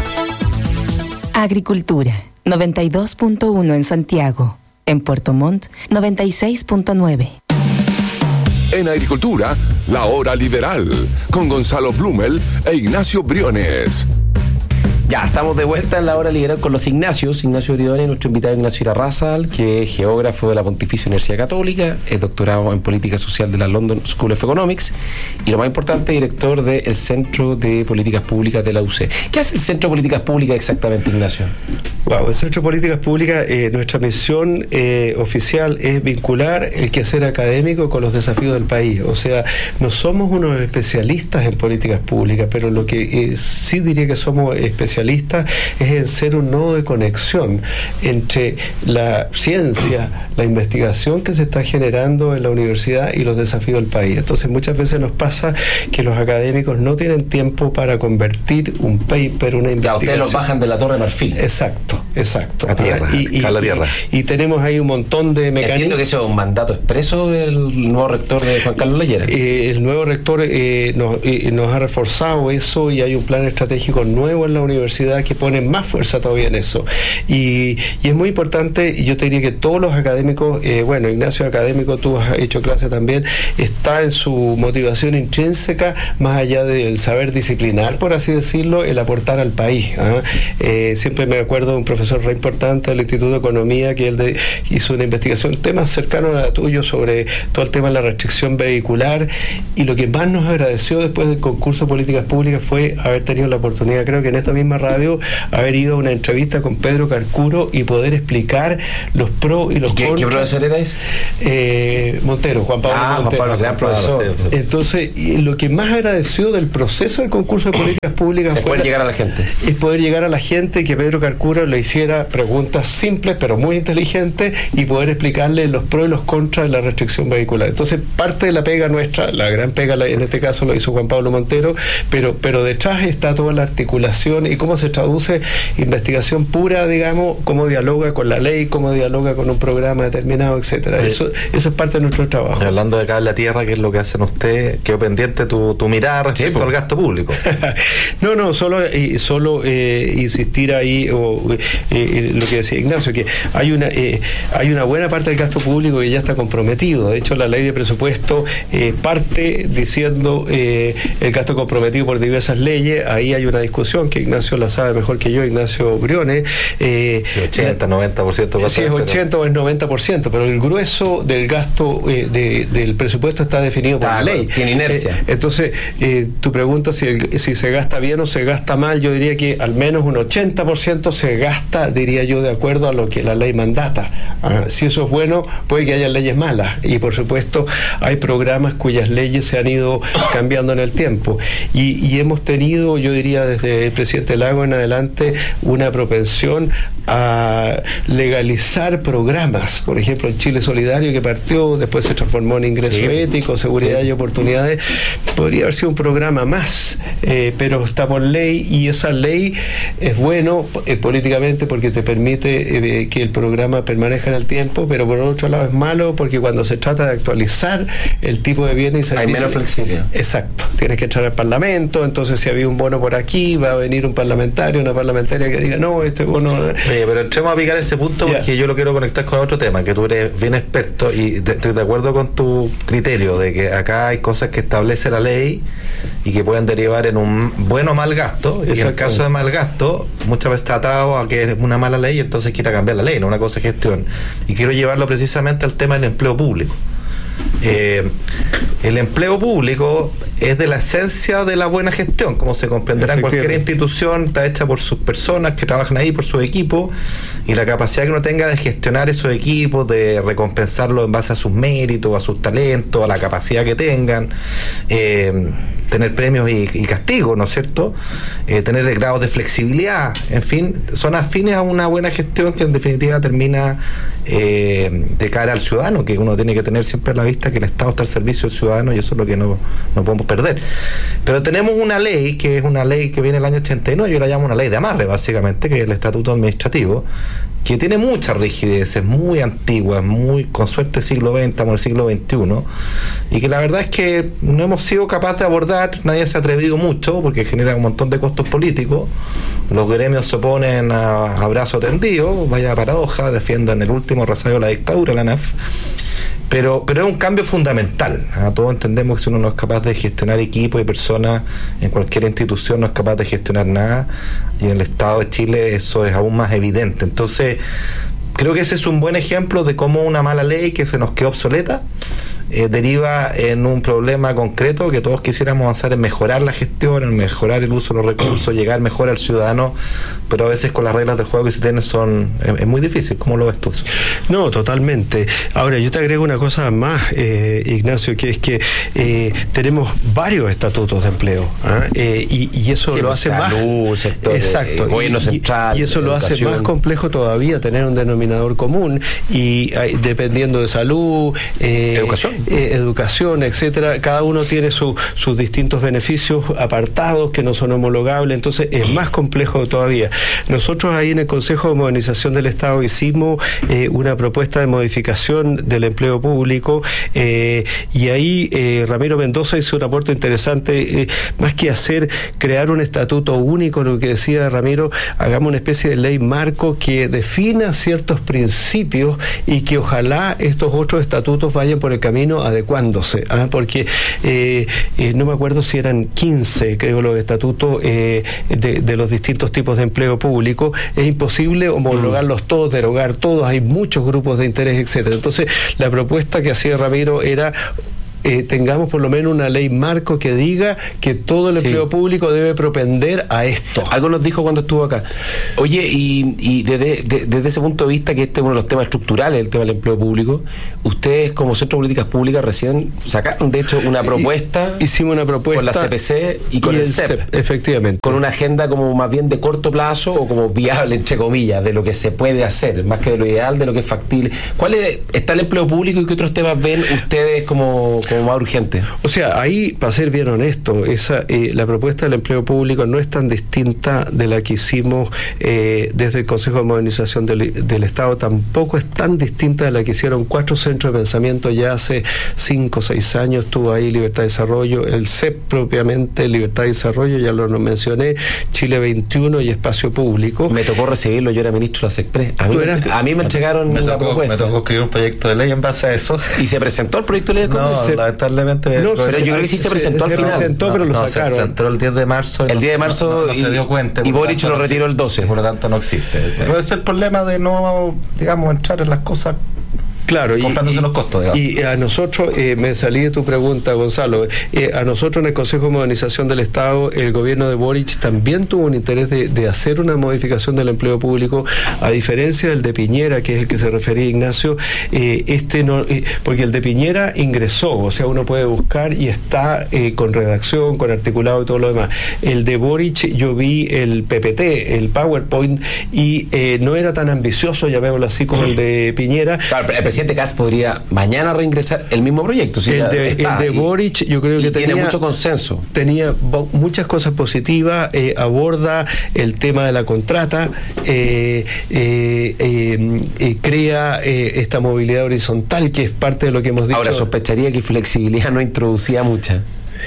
Agricultura, noventa y dos punto uno en Santiago. En Puerto Montt, noventa y seis punto nueve. En Agricultura, la hora liberal, con Gonzalo Blumel e Ignacio Briones. Ya, estamos de vuelta en la hora liberal con los Ignacios. Ignacio Briones, nuestro invitado Ignacio Irarrázaval, que es geógrafo de la Pontificia Universidad Católica, es doctorado en Política Social de la London School of Economics y, lo más importante, director del Centro de Políticas Públicas de la U C. ¿Qué hace el Centro de Políticas Públicas exactamente, Ignacio? Wow, el Centro de Políticas Públicas, eh, nuestra misión eh, oficial es vincular el quehacer académico con los desafíos del país. O sea, no somos unos especialistas en políticas públicas, pero lo que eh, sí diría que somos especialistas es en ser un nodo de conexión entre la ciencia, la investigación que se está generando en la universidad y los desafíos del país. Entonces muchas veces nos pasa que los académicos no tienen tiempo para convertir un paper, una investigación. Ya, ustedes los bajan de la Torre de Marfil. Exacto, exacto. A tierra, ah, y, y, a la tierra. Y, y tenemos ahí un montón de mecanismos. Entiendo que eso es un mandato expreso del nuevo rector de Juan Carlos Leyera. Eh, el nuevo rector eh, nos, eh, nos ha reforzado eso y hay un plan estratégico nuevo en la universidad que pone más fuerza todavía en eso. Y, y es muy importante, y yo te diría que todos los académicos, eh, bueno, Ignacio académico, tú has hecho clase también, está en su motivación intrínseca, más allá del saber disciplinar, por así decirlo, el aportar al país. ¿eh? Eh, siempre me acuerdo de un profesor re importante del Instituto de Economía que él de, hizo una investigación, temas cercanos a la tuya, sobre todo el tema de la restricción vehicular, y lo que más nos agradeció después del concurso de políticas públicas fue haber tenido la oportunidad, creo que en esta misma radio, haber ido a una entrevista con Pedro Carcuro y poder explicar los pros y los ¿Y qué, contras. ¿Qué profesor era ese? Eh, Montero, Juan Pablo ah, Montero. Juan Pablo, gran profesor. Sí, sí. Entonces, y lo que más agradeció del proceso del concurso de políticas públicas es fue poder la, llegar a la gente. Es poder llegar a la gente, que Pedro Carcuro le hiciera preguntas simples pero muy inteligentes y poder explicarle los pros y los contras de la restricción vehicular. Entonces, parte de la pega nuestra, la gran pega en este caso lo hizo Juan Pablo Montero, pero, pero detrás está toda la articulación y cómo se traduce investigación pura, digamos, cómo dialoga con la ley, cómo dialoga con un programa determinado, etcétera. Oye, eso eso es parte de nuestro trabajo. Hablando de cable a tierra, ¿qué es lo que hacen ustedes? ¿Quedó pendiente tu, tu mirada respecto sí, al gasto público? no, no, solo eh, solo eh, insistir ahí, o eh, lo que decía Ignacio, que hay una eh, hay una buena parte del gasto público que ya está comprometido. De hecho, la ley de presupuesto eh, parte diciendo eh, el gasto comprometido por diversas leyes. Ahí hay una discusión que Ignacio la sabe mejor que yo, Ignacio Briones. Eh, si ochenta, noventa por ciento. Si es ochenta o es noventa por ciento, pero el grueso del gasto eh, de, del presupuesto está definido por la ley. Tiene inercia. Eh, entonces, eh, tu pregunta si, el, si se gasta bien o se gasta mal, yo diría que al menos un ochenta por ciento se gasta, diría yo, de acuerdo a lo que la ley mandata. Ah, si eso es bueno, puede que haya leyes malas. Y por supuesto, hay programas cuyas leyes se han ido cambiando en el tiempo. Y, y hemos tenido, yo diría, desde el presidente Lago en adelante, una propensión a legalizar programas. Por ejemplo, el Chile Solidario, que partió, después se transformó en ingreso sí. ético, seguridad sí. y oportunidades, podría haber sido un programa más, eh, pero está por ley, y esa ley es bueno eh, políticamente porque te permite eh, que el programa permanezca en el tiempo, pero por otro lado es malo porque cuando se trata de actualizar el tipo de bienes y servicios, hay menos flexibilidad. Exacto, tienes que entrar al Parlamento, entonces si había un bono por aquí, va a venir un parlamentario, una parlamentaria que diga, no, este bono... Oye, pero entremos a picar ese punto porque yeah. yo lo quiero conectar con otro tema, que tú eres bien experto y de, estoy de acuerdo con tu criterio de que acá hay cosas que establece la ley y que pueden derivar en un buen o mal gasto, y en el caso de mal gasto muchas veces está atado a que es una mala ley, entonces quiera cambiar la ley, no una cosa de gestión, y quiero llevarlo precisamente al tema del empleo público. Eh, el empleo público es de la esencia de la buena gestión, como se comprenderá. Cualquier institución está hecha por sus personas que trabajan ahí, por su equipo, y la capacidad que uno tenga de gestionar esos equipos, de recompensarlos en base a sus méritos, a sus talentos, a la capacidad que tengan, eh, tener premios y, y castigos, ¿no es cierto? Eh, tener grados de flexibilidad, en fin, son afines a una buena gestión que en definitiva termina eh, de cara al ciudadano, que uno tiene que tener siempre a la vista que el Estado está al servicio del ciudadano, y eso es lo que no, no podemos perder. Pero tenemos una ley, que es una ley que viene el año ochenta y nueve, yo la llamo una ley de amarre, básicamente, que es el Estatuto Administrativo, que tiene mucha rigidez, es muy antigua, muy, con suerte siglo veinte, estamos en el siglo veintiuno, y que la verdad es que no hemos sido capaces de abordar, nadie se ha atrevido mucho, porque genera un montón de costos políticos, los gremios se oponen a, a brazo tendido, vaya paradoja, defiendan el último rezago de la dictadura, la A N A F, Pero, pero es un cambio fundamental. ¿eh? Todos entendemos que si uno no es capaz de gestionar equipos y personas en cualquier institución, no es capaz de gestionar nada, y en el Estado de Chile eso es aún más evidente. Entonces, creo que ese es un buen ejemplo de cómo una mala ley que se nos quedó obsoleta eh, deriva en un problema concreto que todos quisiéramos hacer, en mejorar la gestión, en mejorar el uso de los recursos, llegar mejor al ciudadano, pero a veces con las reglas del juego que se tienen son es, es muy difícil. ¿Cómo lo ves tú? No, totalmente. Ahora, yo te agrego una cosa más, eh, Ignacio, que es que eh, tenemos varios estatutos de empleo, ¿eh? Eh, y, y eso sí, lo hace salud, más... sector exacto, de gobierno y, central, y eso lo hace más complejo todavía, tener un denominador común, y eh, dependiendo de salud, eh, educación, eh, educación, etcétera, cada uno tiene su, sus distintos beneficios apartados que no son homologables, entonces es más complejo todavía. Nosotros ahí en el Consejo de Modernización del Estado hicimos eh, una propuesta de modificación del empleo público, eh, y ahí eh, Ramiro Mendoza hizo un aporte interesante, eh, más que hacer, crear un estatuto único, lo que decía Ramiro, hagamos una especie de ley marco que defina ciertos principios y que ojalá estos otros estatutos vayan por el camino adecuándose, ¿ah? porque eh, eh, no me acuerdo si eran quince, creo, los estatutos eh, de, de los distintos tipos de empleo público. Es imposible homologarlos todos, derogar todos, hay muchos grupos de interés, etcétera. Entonces, la propuesta que hacía Ramiro era Eh, tengamos por lo menos una ley marco que diga que todo el empleo sí. público debe propender a esto. Algo nos dijo cuando estuvo acá. Oye, y, y desde, de, desde ese punto de vista, que este es uno de los temas estructurales, el tema del empleo público, ustedes como Centro de Políticas Públicas recién sacaron, de hecho, una propuesta. Y, hicimos una propuesta con la C P C y con y el, el C E P, C E P. Efectivamente. Con una agenda como más bien de corto plazo, o como viable, entre comillas, de lo que se puede hacer, más que de lo ideal, de lo que es factible. ¿Cuál es, está el empleo público y qué otros temas ven ustedes como como más urgente. O sea, ahí, para ser bien honesto, esa eh, la propuesta del empleo público no es tan distinta de la que hicimos eh, desde el Consejo de Modernización del, del Estado, tampoco es tan distinta de la que hicieron cuatro centros de pensamiento ya hace cinco o seis años. Estuvo ahí Libertad y Desarrollo, el C E P propiamente, Libertad y Desarrollo, ya lo, lo mencioné, Chile veintiuno y Espacio Público. Me tocó recibirlo, yo era ministro de la SECPRES. A mí, eras, a mí me entregaron me la tocó, propuesta. Me tocó escribir un proyecto de ley en base a eso. ¿Y se presentó el proyecto de ley? No, se, lamentablemente. No, pero yo creo que sí se presentó se, al se final. Presentó, no, pero lo no, sacaron. Se entró el diez de marzo. El diez de marzo no, no y, se dio cuenta. Y Boric lo no retiró existe, el doce. Por lo tanto no existe. Pero es el problema de no, digamos, entrar en las cosas. Claro, y, comprándose y, los costos, digamos. Y a nosotros, eh, me salí de tu pregunta, Gonzalo, eh, a nosotros en el Consejo de Modernización del Estado, el gobierno de Boric también tuvo un interés de, de hacer una modificación del empleo público, a diferencia del de Piñera, que es el que se refería Ignacio, eh, este no, eh, porque el de Piñera ingresó, o sea, uno puede buscar y está eh, con redacción, con articulado y todo lo demás. El de Boric, yo vi el P P T, el PowerPoint, y eh, no era tan ambicioso, llamémoslo así, como el de Piñera. Claro, el presidente Kast podría mañana reingresar el mismo proyecto. ¿Sí? El de, el de Boric, yo creo que tenía, tiene mucho consenso. Tenía bo, muchas cosas positivas, eh, aborda el tema de la contrata, eh, eh, eh, eh, crea eh, esta movilidad horizontal, que es parte de lo que hemos dicho. Ahora, sospecharía que flexibilidad no introducía mucha.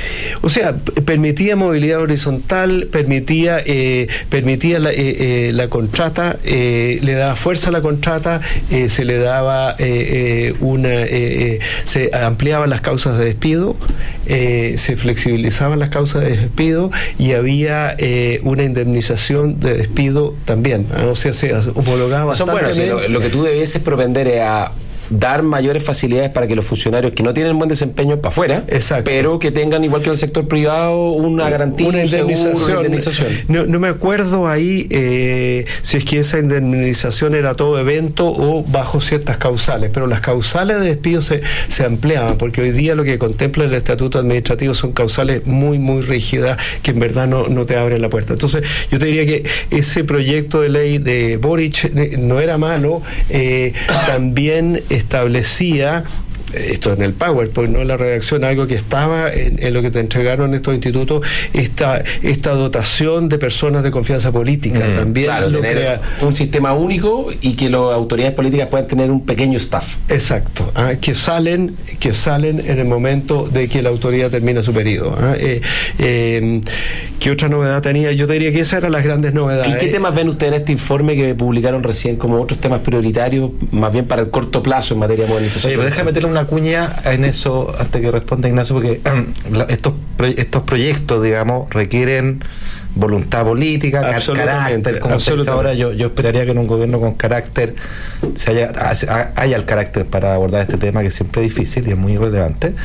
O sea, permitía movilidad horizontal, permitía eh, permitía la, eh, eh, la contrata, eh, le daba fuerza a la contrata, eh, se le daba eh, eh, una, eh, eh, se ampliaban las causas de despido, eh, se flexibilizaban las causas de despido y había eh, una indemnización de despido también. ¿no? O sea, se homologaba Eso bastante. Bueno, sí, lo, lo que tú debieses propender es a dar mayores facilidades para que los funcionarios que no tienen buen desempeño para afuera, exacto, pero que tengan, igual que en el sector privado, una garantía, una indemnización. Un seguro, una indemnización. No, no me acuerdo ahí eh, si es que esa indemnización era todo evento o bajo ciertas causales, pero las causales de despido se, se ampliaban, porque hoy día lo que contempla el estatuto administrativo son causales muy, muy rígidas que en verdad no, no te abren la puerta. Entonces, yo te diría que ese proyecto de ley de Boric no era malo, eh, también establecía, esto en el PowerPoint, no en la redacción, algo que estaba en, en lo que te entregaron estos institutos, esta esta dotación de personas de confianza política. Mm, también claro, lo tener crea. Un sistema único y que las autoridades políticas puedan tener un pequeño staff. Exacto, ¿ah? que salen que salen en el momento de que la autoridad termina su periodo. ¿ah? Eh, eh, ¿Qué otra novedad tenía? Yo diría que esas eran las grandes novedades. ¿Y qué temas ven ustedes en este informe que publicaron recién como otros temas prioritarios, más bien para el corto plazo en materia de modernización? Oye, pero déjame meterle una cuña en eso antes que responda Ignacio, porque estos estos proyectos, digamos, requieren voluntad política, carácter, como se dice ahora. Yo, yo esperaría que en un gobierno con carácter se haya, haya el carácter para abordar este tema, que siempre es difícil y es muy relevante.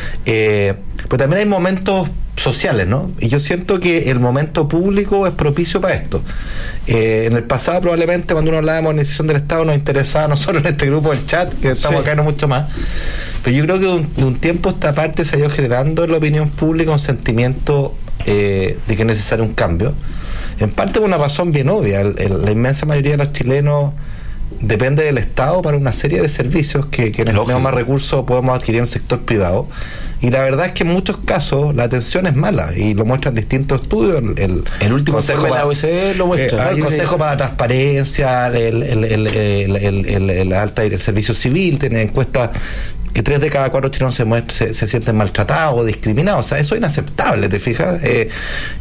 Eh, pero también hay momentos sociales, ¿no? Y yo siento que el momento público es propicio para esto. Eh, en el pasado, probablemente, cuando uno hablaba de modernización del Estado, nos interesaba no solo en este grupo del chat, que estamos sí. acá, no mucho más. Pero yo creo que de un, de un tiempo a esta parte se ha ido generando en la opinión pública un sentimiento eh, de que es necesario un cambio. En parte por una razón bien obvia. El, el, la inmensa mayoría de los chilenos depende del Estado para una serie de servicios que, que en el tenemos más recursos podemos adquirir en el sector privado, y la verdad es que en muchos casos la atención es mala y lo muestran distintos estudios. El, el, el último Consejo para, para, la O E C D lo muestra. Eh, el Consejo de... para la Transparencia, el, el, el, el, el, el, el alta el servicio civil tiene encuestas que tres de cada cuatro chilenos se, muestra, se, se sienten maltratados o discriminados. O sea, eso es inaceptable, ¿te fijas? Eh,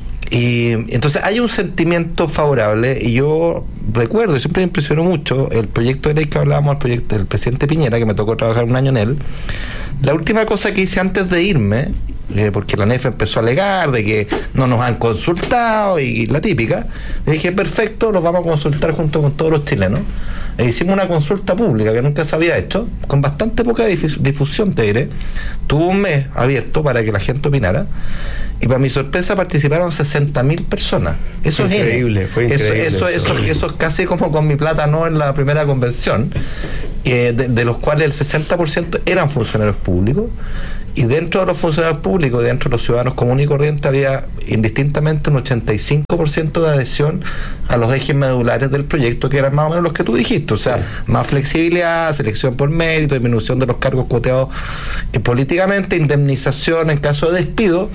Y entonces hay un sentimiento favorable, y yo recuerdo, y siempre me impresionó mucho el proyecto de ley que hablábamos, el proyecto del presidente Piñera, que me tocó trabajar un año en él. La última cosa que hice antes de irme, eh, porque la N E F empezó a alegar de que no nos han consultado y la típica, le dije, perfecto, los vamos a consultar junto con todos los chilenos. E hicimos una consulta pública que nunca se había hecho, con bastante poca difusión, te diré. Tuvo un mes abierto para que la gente opinara, y para mi sorpresa participaron sesenta mil personas. Eso fue es increíble, fue increíble. Eso, eso, eso, eso es casi como con mi plata no en la primera convención, eh, de, de los cuales el sesenta por ciento eran funcionarios públicos, y dentro de los funcionarios públicos, dentro de los ciudadanos comunes y corrientes, había indistintamente un ochenta y cinco por ciento de adhesión a los ejes medulares del proyecto, que eran más o menos los que tú dijiste, o sea, sí. más flexibilidad, selección por mérito, disminución de los cargos cuoteados eh, políticamente, indemnización en caso de despido,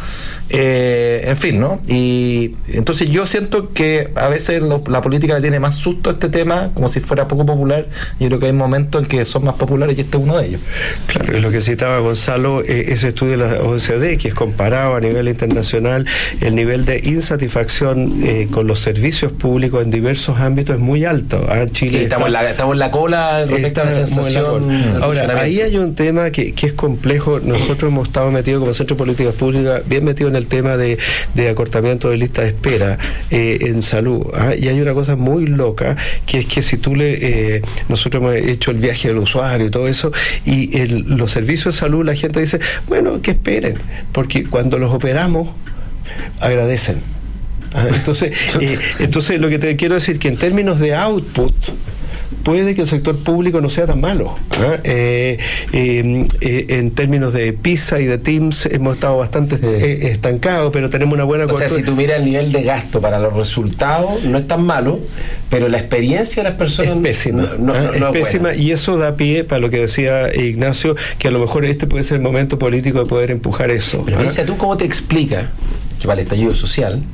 eh, en fin, ¿no? Y entonces yo siento que a veces lo, la política le tiene más susto a este tema, como si fuera poco popular. Yo creo que hay momentos en que son más populares y este es uno de ellos. Claro, es lo que citaba Gonzalo, eh, ese estudio de la O E C D, que es comparado a nivel internacional, el nivel de insatisfacción eh, con los servicios públicos en diversos ámbitos es muy alto. Ah, Chile sí, estamos, está, en la, estamos en la cola respecto a la sensación. Ahora, ahí hay un tema que, que es complejo. Nosotros hemos estado metidos como Centro de Políticas Públicas, bien metidos en el tema de, de acortamiento de lista de espera eh, en salud. ¿ah? Y hay una cosa muy loca, que es que si tú le... Eh, nosotros hemos hecho el viaje del usuario y todo eso, y el, los servicios de salud, la gente dice, bueno, que esperen, porque cuando los operamos, agradecen. ¿ah? Entonces, eh, entonces lo que te quiero decir, que en términos de output, puede que el sector público no sea tan malo. ¿eh? Eh, eh, eh, en términos de PISA y de Teams hemos estado bastante sí. eh, estancados, pero tenemos una buena cobertura. O sea, si tú miras el nivel de gasto para los resultados, no es tan malo, pero la experiencia de las personas es pésima. No, no, ¿eh? no es pésima buena. Y eso da pie para lo que decía Ignacio, que a lo mejor este puede ser el momento político de poder empujar eso. Pero ¿eh? piensa tú cómo te explica que para el estallido social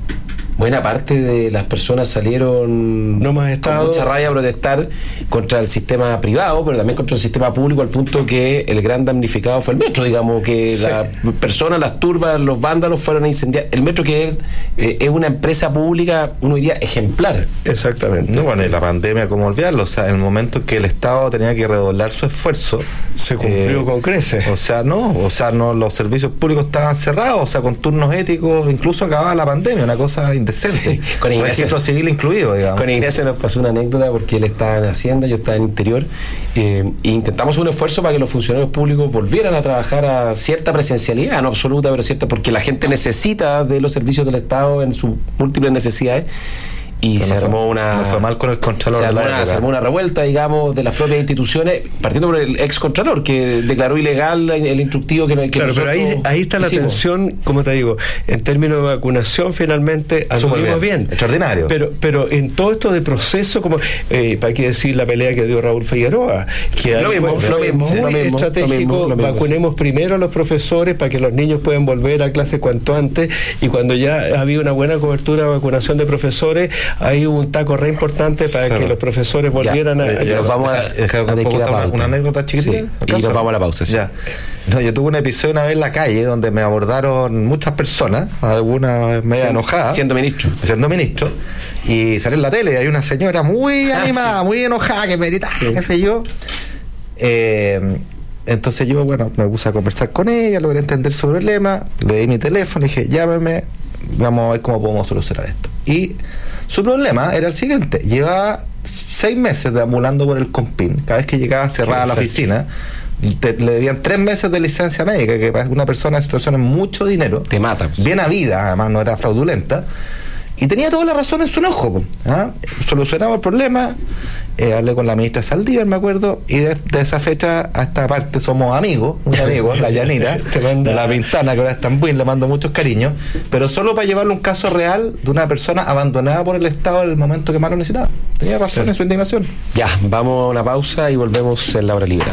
buena parte de las personas salieron no más estado. con mucha rabia a protestar contra el sistema privado, pero también contra el sistema público, al punto que el gran damnificado fue el metro, digamos, que sí. las personas, las turbas, los vándalos fueron a incendiar el metro, que es, eh, es una empresa pública, uno diría, ejemplar. Exactamente. No, bueno, y la pandemia, ¿cómo olvidarlo? O sea, en el momento en que el Estado tenía que redoblar su esfuerzo, se cumplió eh, con creces. O sea, no, o sea, no, los servicios públicos estaban cerrados, o sea, con turnos éticos, incluso acababa la pandemia, una cosa indecente. Sí, con Ignacio, registro civil incluido, digamos. Con Ignacio nos pasó una anécdota, porque él estaba en Hacienda, yo estaba en Interior, eh, e intentamos un esfuerzo para que los funcionarios públicos volvieran a trabajar a cierta presencialidad, no absoluta, pero cierta, porque la gente necesita de los servicios del Estado en sus múltiples necesidades. Y no se armó fue, una no fue mal con el Contralor se armó, de la una, se armó una revuelta, digamos, de las propias instituciones, partiendo por el ex Contralor, que declaró ilegal el instructivo que, que claro, pero ahí, ahí está hicimos. La tensión, como te digo, en términos de vacunación, finalmente anduvimos bien, bien. Extraordinario. Pero, pero en todo esto de proceso, como eh, para qué decir la pelea que dio Raúl Figueroa, que lo mismo, fue, lo mismo, muy lo mismo, estratégico, lo mismo, lo mismo, vacunemos sí. primero a los profesores para que los niños puedan volver a clase cuanto antes, y cuando ya había una buena cobertura de vacunación de profesores, ahí hubo un taco re importante para sí. que los profesores volvieran ya, a... Ya, a vamos a, dejar, a, a, a una, una anécdota chiquitita. Sí. Y nos vamos a la pausa. Sí. Ya. No, yo tuve un episodio una vez en la calle donde me abordaron muchas personas, algunas media sí, enojadas. Siendo ministro. Siendo ministro. Y salió en la tele y hay una señora muy animada, ah, sí. muy enojada, que me grita, sí. qué sé yo. Eh, entonces yo, bueno, me puse a conversar con ella, logré entender su problema, le di mi teléfono, dije, llámeme, vamos a ver cómo podemos solucionar esto. Y su problema era el siguiente: llevaba seis meses deambulando por el Compin, cada vez que llegaba cerrada la oficina, te, le debían tres meses de licencia médica, que para una persona en situaciones mucho dinero, te mata, pues. Bien habida, además no era fraudulenta, y tenía toda la razón en su enojo. ¿ah? Solucionamos el problema, eh, hablé con la ministra Saldívar, me acuerdo, y de, de esa fecha a esta parte somos amigos, muy amigos, la Yanira, de la Pintana, que ahora está en Buin, le mando muchos cariños, pero solo para llevarle un caso real de una persona abandonada por el Estado en el momento que más lo necesitaba. Tenía razón sí. en su indignación. Ya, vamos a una pausa y volvemos en la hora liberal.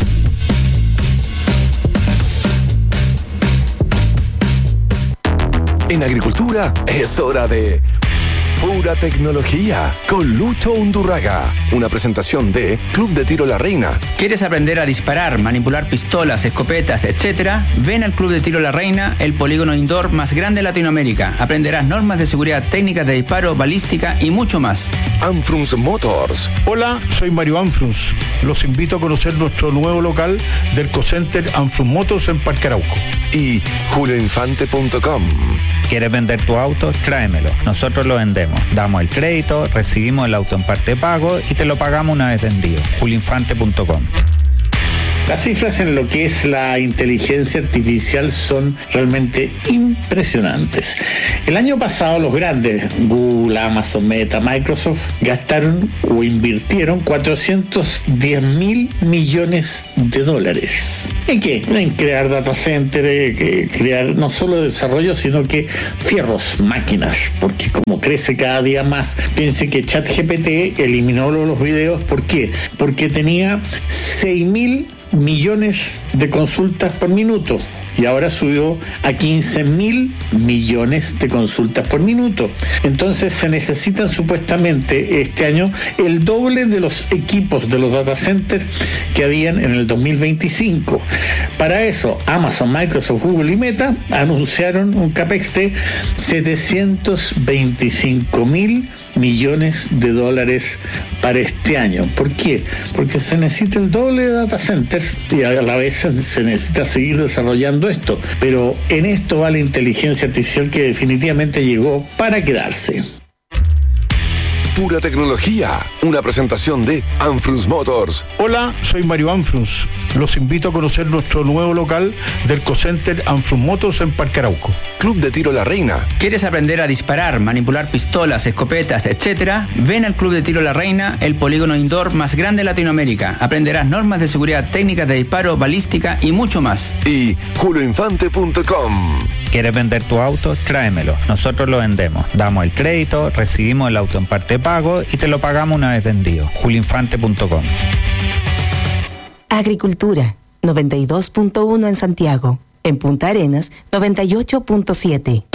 En agricultura es hora de Pura Tecnología con Lucho Undurraga. Una presentación de Club de Tiro La Reina. ¿Quieres aprender a disparar, manipular pistolas, escopetas, etcétera? Ven al Club de Tiro La Reina, el polígono indoor más grande de Latinoamérica. Aprenderás normas de seguridad, técnicas de disparo, balística y mucho más. Anfrunz Motors. Hola, soy Mario Anfrunz. Los invito a conocer nuestro nuevo local del Cocenter Anfrunz Motors en Parque Arauco. Y julio infante punto com. ¿Quieres vender tu auto? Tráemelo. Nosotros lo vendemos. Damos el crédito, recibimos el auto en parte de pago y te lo pagamos una vez vendido. julio infante punto com. Las cifras en lo que es la inteligencia artificial son realmente impresionantes. El año pasado los grandes, Google, Amazon, Meta, Microsoft, gastaron o invirtieron cuatrocientos diez mil millones de dólares. ¿En qué? En crear data center, eh, crear no solo desarrollo, sino que fierros, máquinas, porque como crece cada día más, piense que ChatGPT eliminó los videos. ¿Por qué? Porque tenía seis mil millones de consultas por minuto y ahora subió a quince mil millones de consultas por minuto. Entonces se necesitan supuestamente este año el doble de los equipos de los data centers que habían en el dos mil veinticinco. Para eso, Amazon, Microsoft, Google y Meta anunciaron un capex de setecientos veinticinco mil millones de dólares para este año. ¿Por qué? Porque se necesita el doble de data centers y a la vez se necesita seguir desarrollando esto. Pero en esto va la inteligencia artificial, que definitivamente llegó para quedarse. Pura tecnología, una presentación de Anfrunz Motors. Hola, soy Mario Anfrunz. Los invito a conocer nuestro nuevo local del Cocenter Anfrunz Motors en Parque Arauco. Club de Tiro La Reina. ¿Quieres aprender a disparar, manipular pistolas, escopetas, etcétera? Ven al Club de Tiro La Reina, el polígono indoor más grande de Latinoamérica. Aprenderás normas de seguridad, técnicas de disparo, balística y mucho más. Y julio infante punto com. ¿Quieres vender tu auto? Tráemelo. Nosotros lo vendemos. Damos el crédito, recibimos el auto en parte pago y te lo pagamos una vez vendido. julio infante punto com. Agricultura, noventa y dos punto uno en Santiago. En Punta Arenas, noventa y ocho punto siete.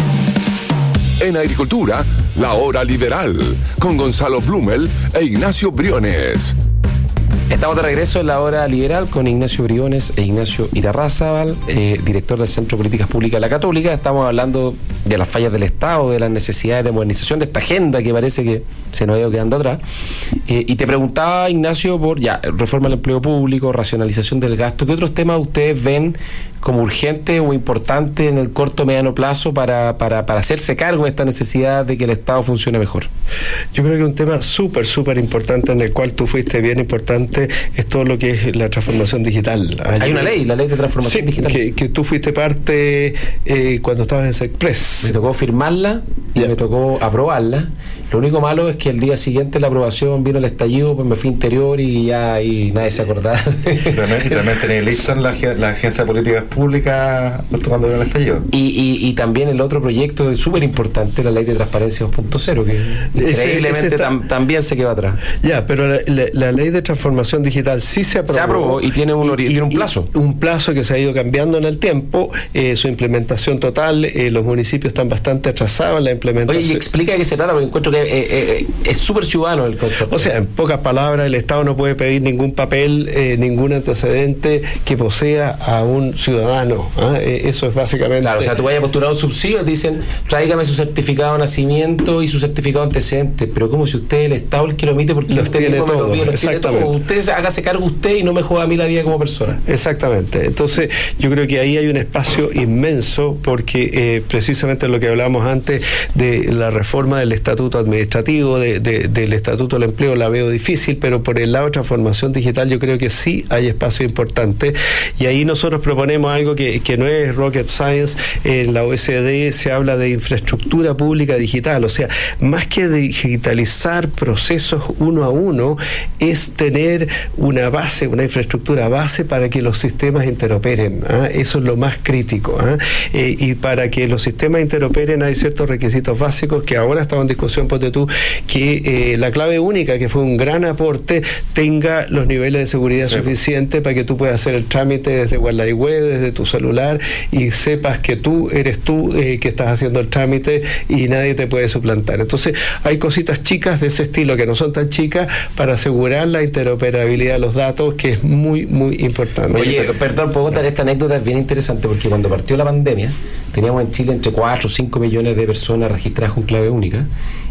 En Agricultura, la hora liberal, con Gonzalo Blumel e Ignacio Briones. Estamos de regreso en la hora liberal con Ignacio Briones e Ignacio Irarrázaval, eh, director del Centro de Políticas Públicas de la Católica. Estamos hablando de las fallas del Estado, de las necesidades de modernización de esta agenda que parece que se nos ha ido quedando atrás. Eh, y te preguntaba, Ignacio, por ya reforma del empleo público, racionalización del gasto. ¿Qué otros temas ustedes ven como urgentes o importantes en el corto o mediano plazo para, para, para hacerse cargo de esta necesidad de que el Estado funcione mejor? Yo creo que un tema súper, súper importante en el cual tú fuiste bien importante es todo lo que es la transformación digital. Hay, Hay una ley, la ley de transformación sí, digital. Que, que tú fuiste parte eh, cuando estabas en Sexpress. Me tocó firmarla y yeah. me tocó aprobarla. Lo único malo es que el día siguiente de la aprobación vino el estallido, pues me fui interior y ya ahí nadie se acordaba. Realmente, realmente tenéis listo en la, la Agencia de Políticas Públicas cuando vino el estallido. Y, y, y también el otro proyecto súper importante, la ley de transparencia dos punto cero, que increíblemente ese, ese está, tam, también se quedó atrás. Ya, pero la, la, la ley de transformación digital sí se aprobó. Se aprobó y tiene un, y, tiene un plazo. Un plazo que se ha ido cambiando en el tiempo, eh, su implementación total, eh, los municipios están bastante atrasados en la implementación. Oye, y explica de qué se trata, porque encuentro que eh, eh, es súper ciudadano el concepto. O sea, en pocas palabras, el Estado no puede pedir ningún papel, eh, ningún antecedente que posea a un ciudadano. ¿eh? Eso es básicamente... Claro, o sea, tú vayas a postular un subsidio y te dicen, tráigame su certificado de nacimiento y su certificado de antecedentes, pero como si usted, el Estado, el que lo emite, porque los usted tiene mismo todo, me lo pide, los tiene todo. Usted hágase cargo usted y no me joda a mí la vida como persona. Exactamente. Entonces, yo creo que ahí hay un espacio inmenso, porque eh, precisamente lo que hablábamos antes de la reforma del estatuto administrativo, de, de, del estatuto del empleo, la veo difícil, pero por el lado de transformación digital yo creo que sí hay espacio importante, y ahí nosotros proponemos algo que, que no es rocket science. En la O E C D se habla de infraestructura pública digital, o sea, más que digitalizar procesos uno a uno, es tener una base, una infraestructura base para que los sistemas interoperen. ¿eh? Eso es lo más crítico. ¿eh? Eh, y para que los sistemas interoperen hay ciertos requisitos básicos que ahora estamos en discusión, ponte tú, que eh, la clave única, que fue un gran aporte, tenga los niveles de seguridad sí. suficientes para que tú puedas hacer el trámite desde Wildlife Web, desde tu celular, y sepas que tú eres tú eh, que estás haciendo el trámite y nadie te puede suplantar. Entonces hay cositas chicas de ese estilo que no son tan chicas para asegurar la interoperabilidad de los datos, que es muy, muy importante. Oye, perdón, puedo contar esta anécdota, es bien interesante, porque cuando partió la pandemia teníamos en Chile entre cuatro o cinco millones de personas registradas con clave única,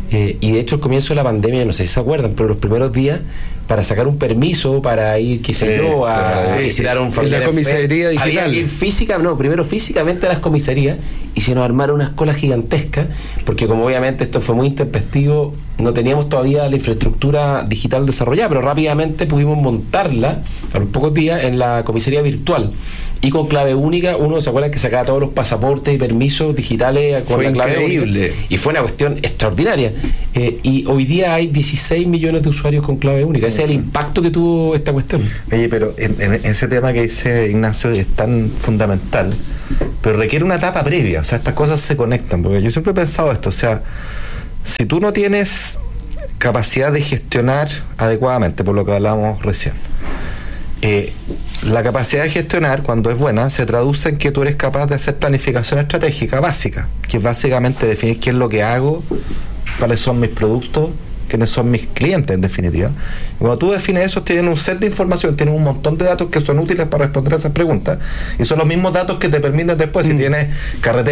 Eh, y de hecho, al comienzo de la pandemia, no sé si se acuerdan, pero los primeros días, para sacar un permiso, para ir, qué sé yo, a eh, visitar a un en familiar la comisaría enfermo, digital. había que ir física, no, primero físicamente a las comisarías, y se nos armaron unas colas gigantescas, porque como obviamente esto fue muy intempestivo, no teníamos todavía la infraestructura digital desarrollada, pero rápidamente pudimos montarla a los pocos días en la comisaría virtual. Y con clave única, uno se acuerda que sacaba todos los pasaportes y permisos digitales con fue la clave increíble. única. Y fue una cuestión extraordinaria. Eh, y hoy día hay dieciséis millones de usuarios con clave única. Ese es el impacto que tuvo esta cuestión. Oye, pero en, en ese tema que dice Ignacio es tan fundamental, pero requiere una etapa previa. O sea, estas cosas se conectan. Porque yo siempre he pensado esto. O sea, si tú no tienes capacidad de gestionar adecuadamente, por lo que hablábamos recién, eh, la capacidad de gestionar, cuando es buena, se traduce en que tú eres capaz de hacer planificación estratégica básica, que es básicamente definir qué es lo que hago, cuáles son mis productos, quiénes son mis clientes, en definitiva. Y cuando tú defines eso, tienes un set de información, tienes un montón de datos que son útiles para responder a esas preguntas, y son los mismos datos que te permiten después, mm. si tienes carretera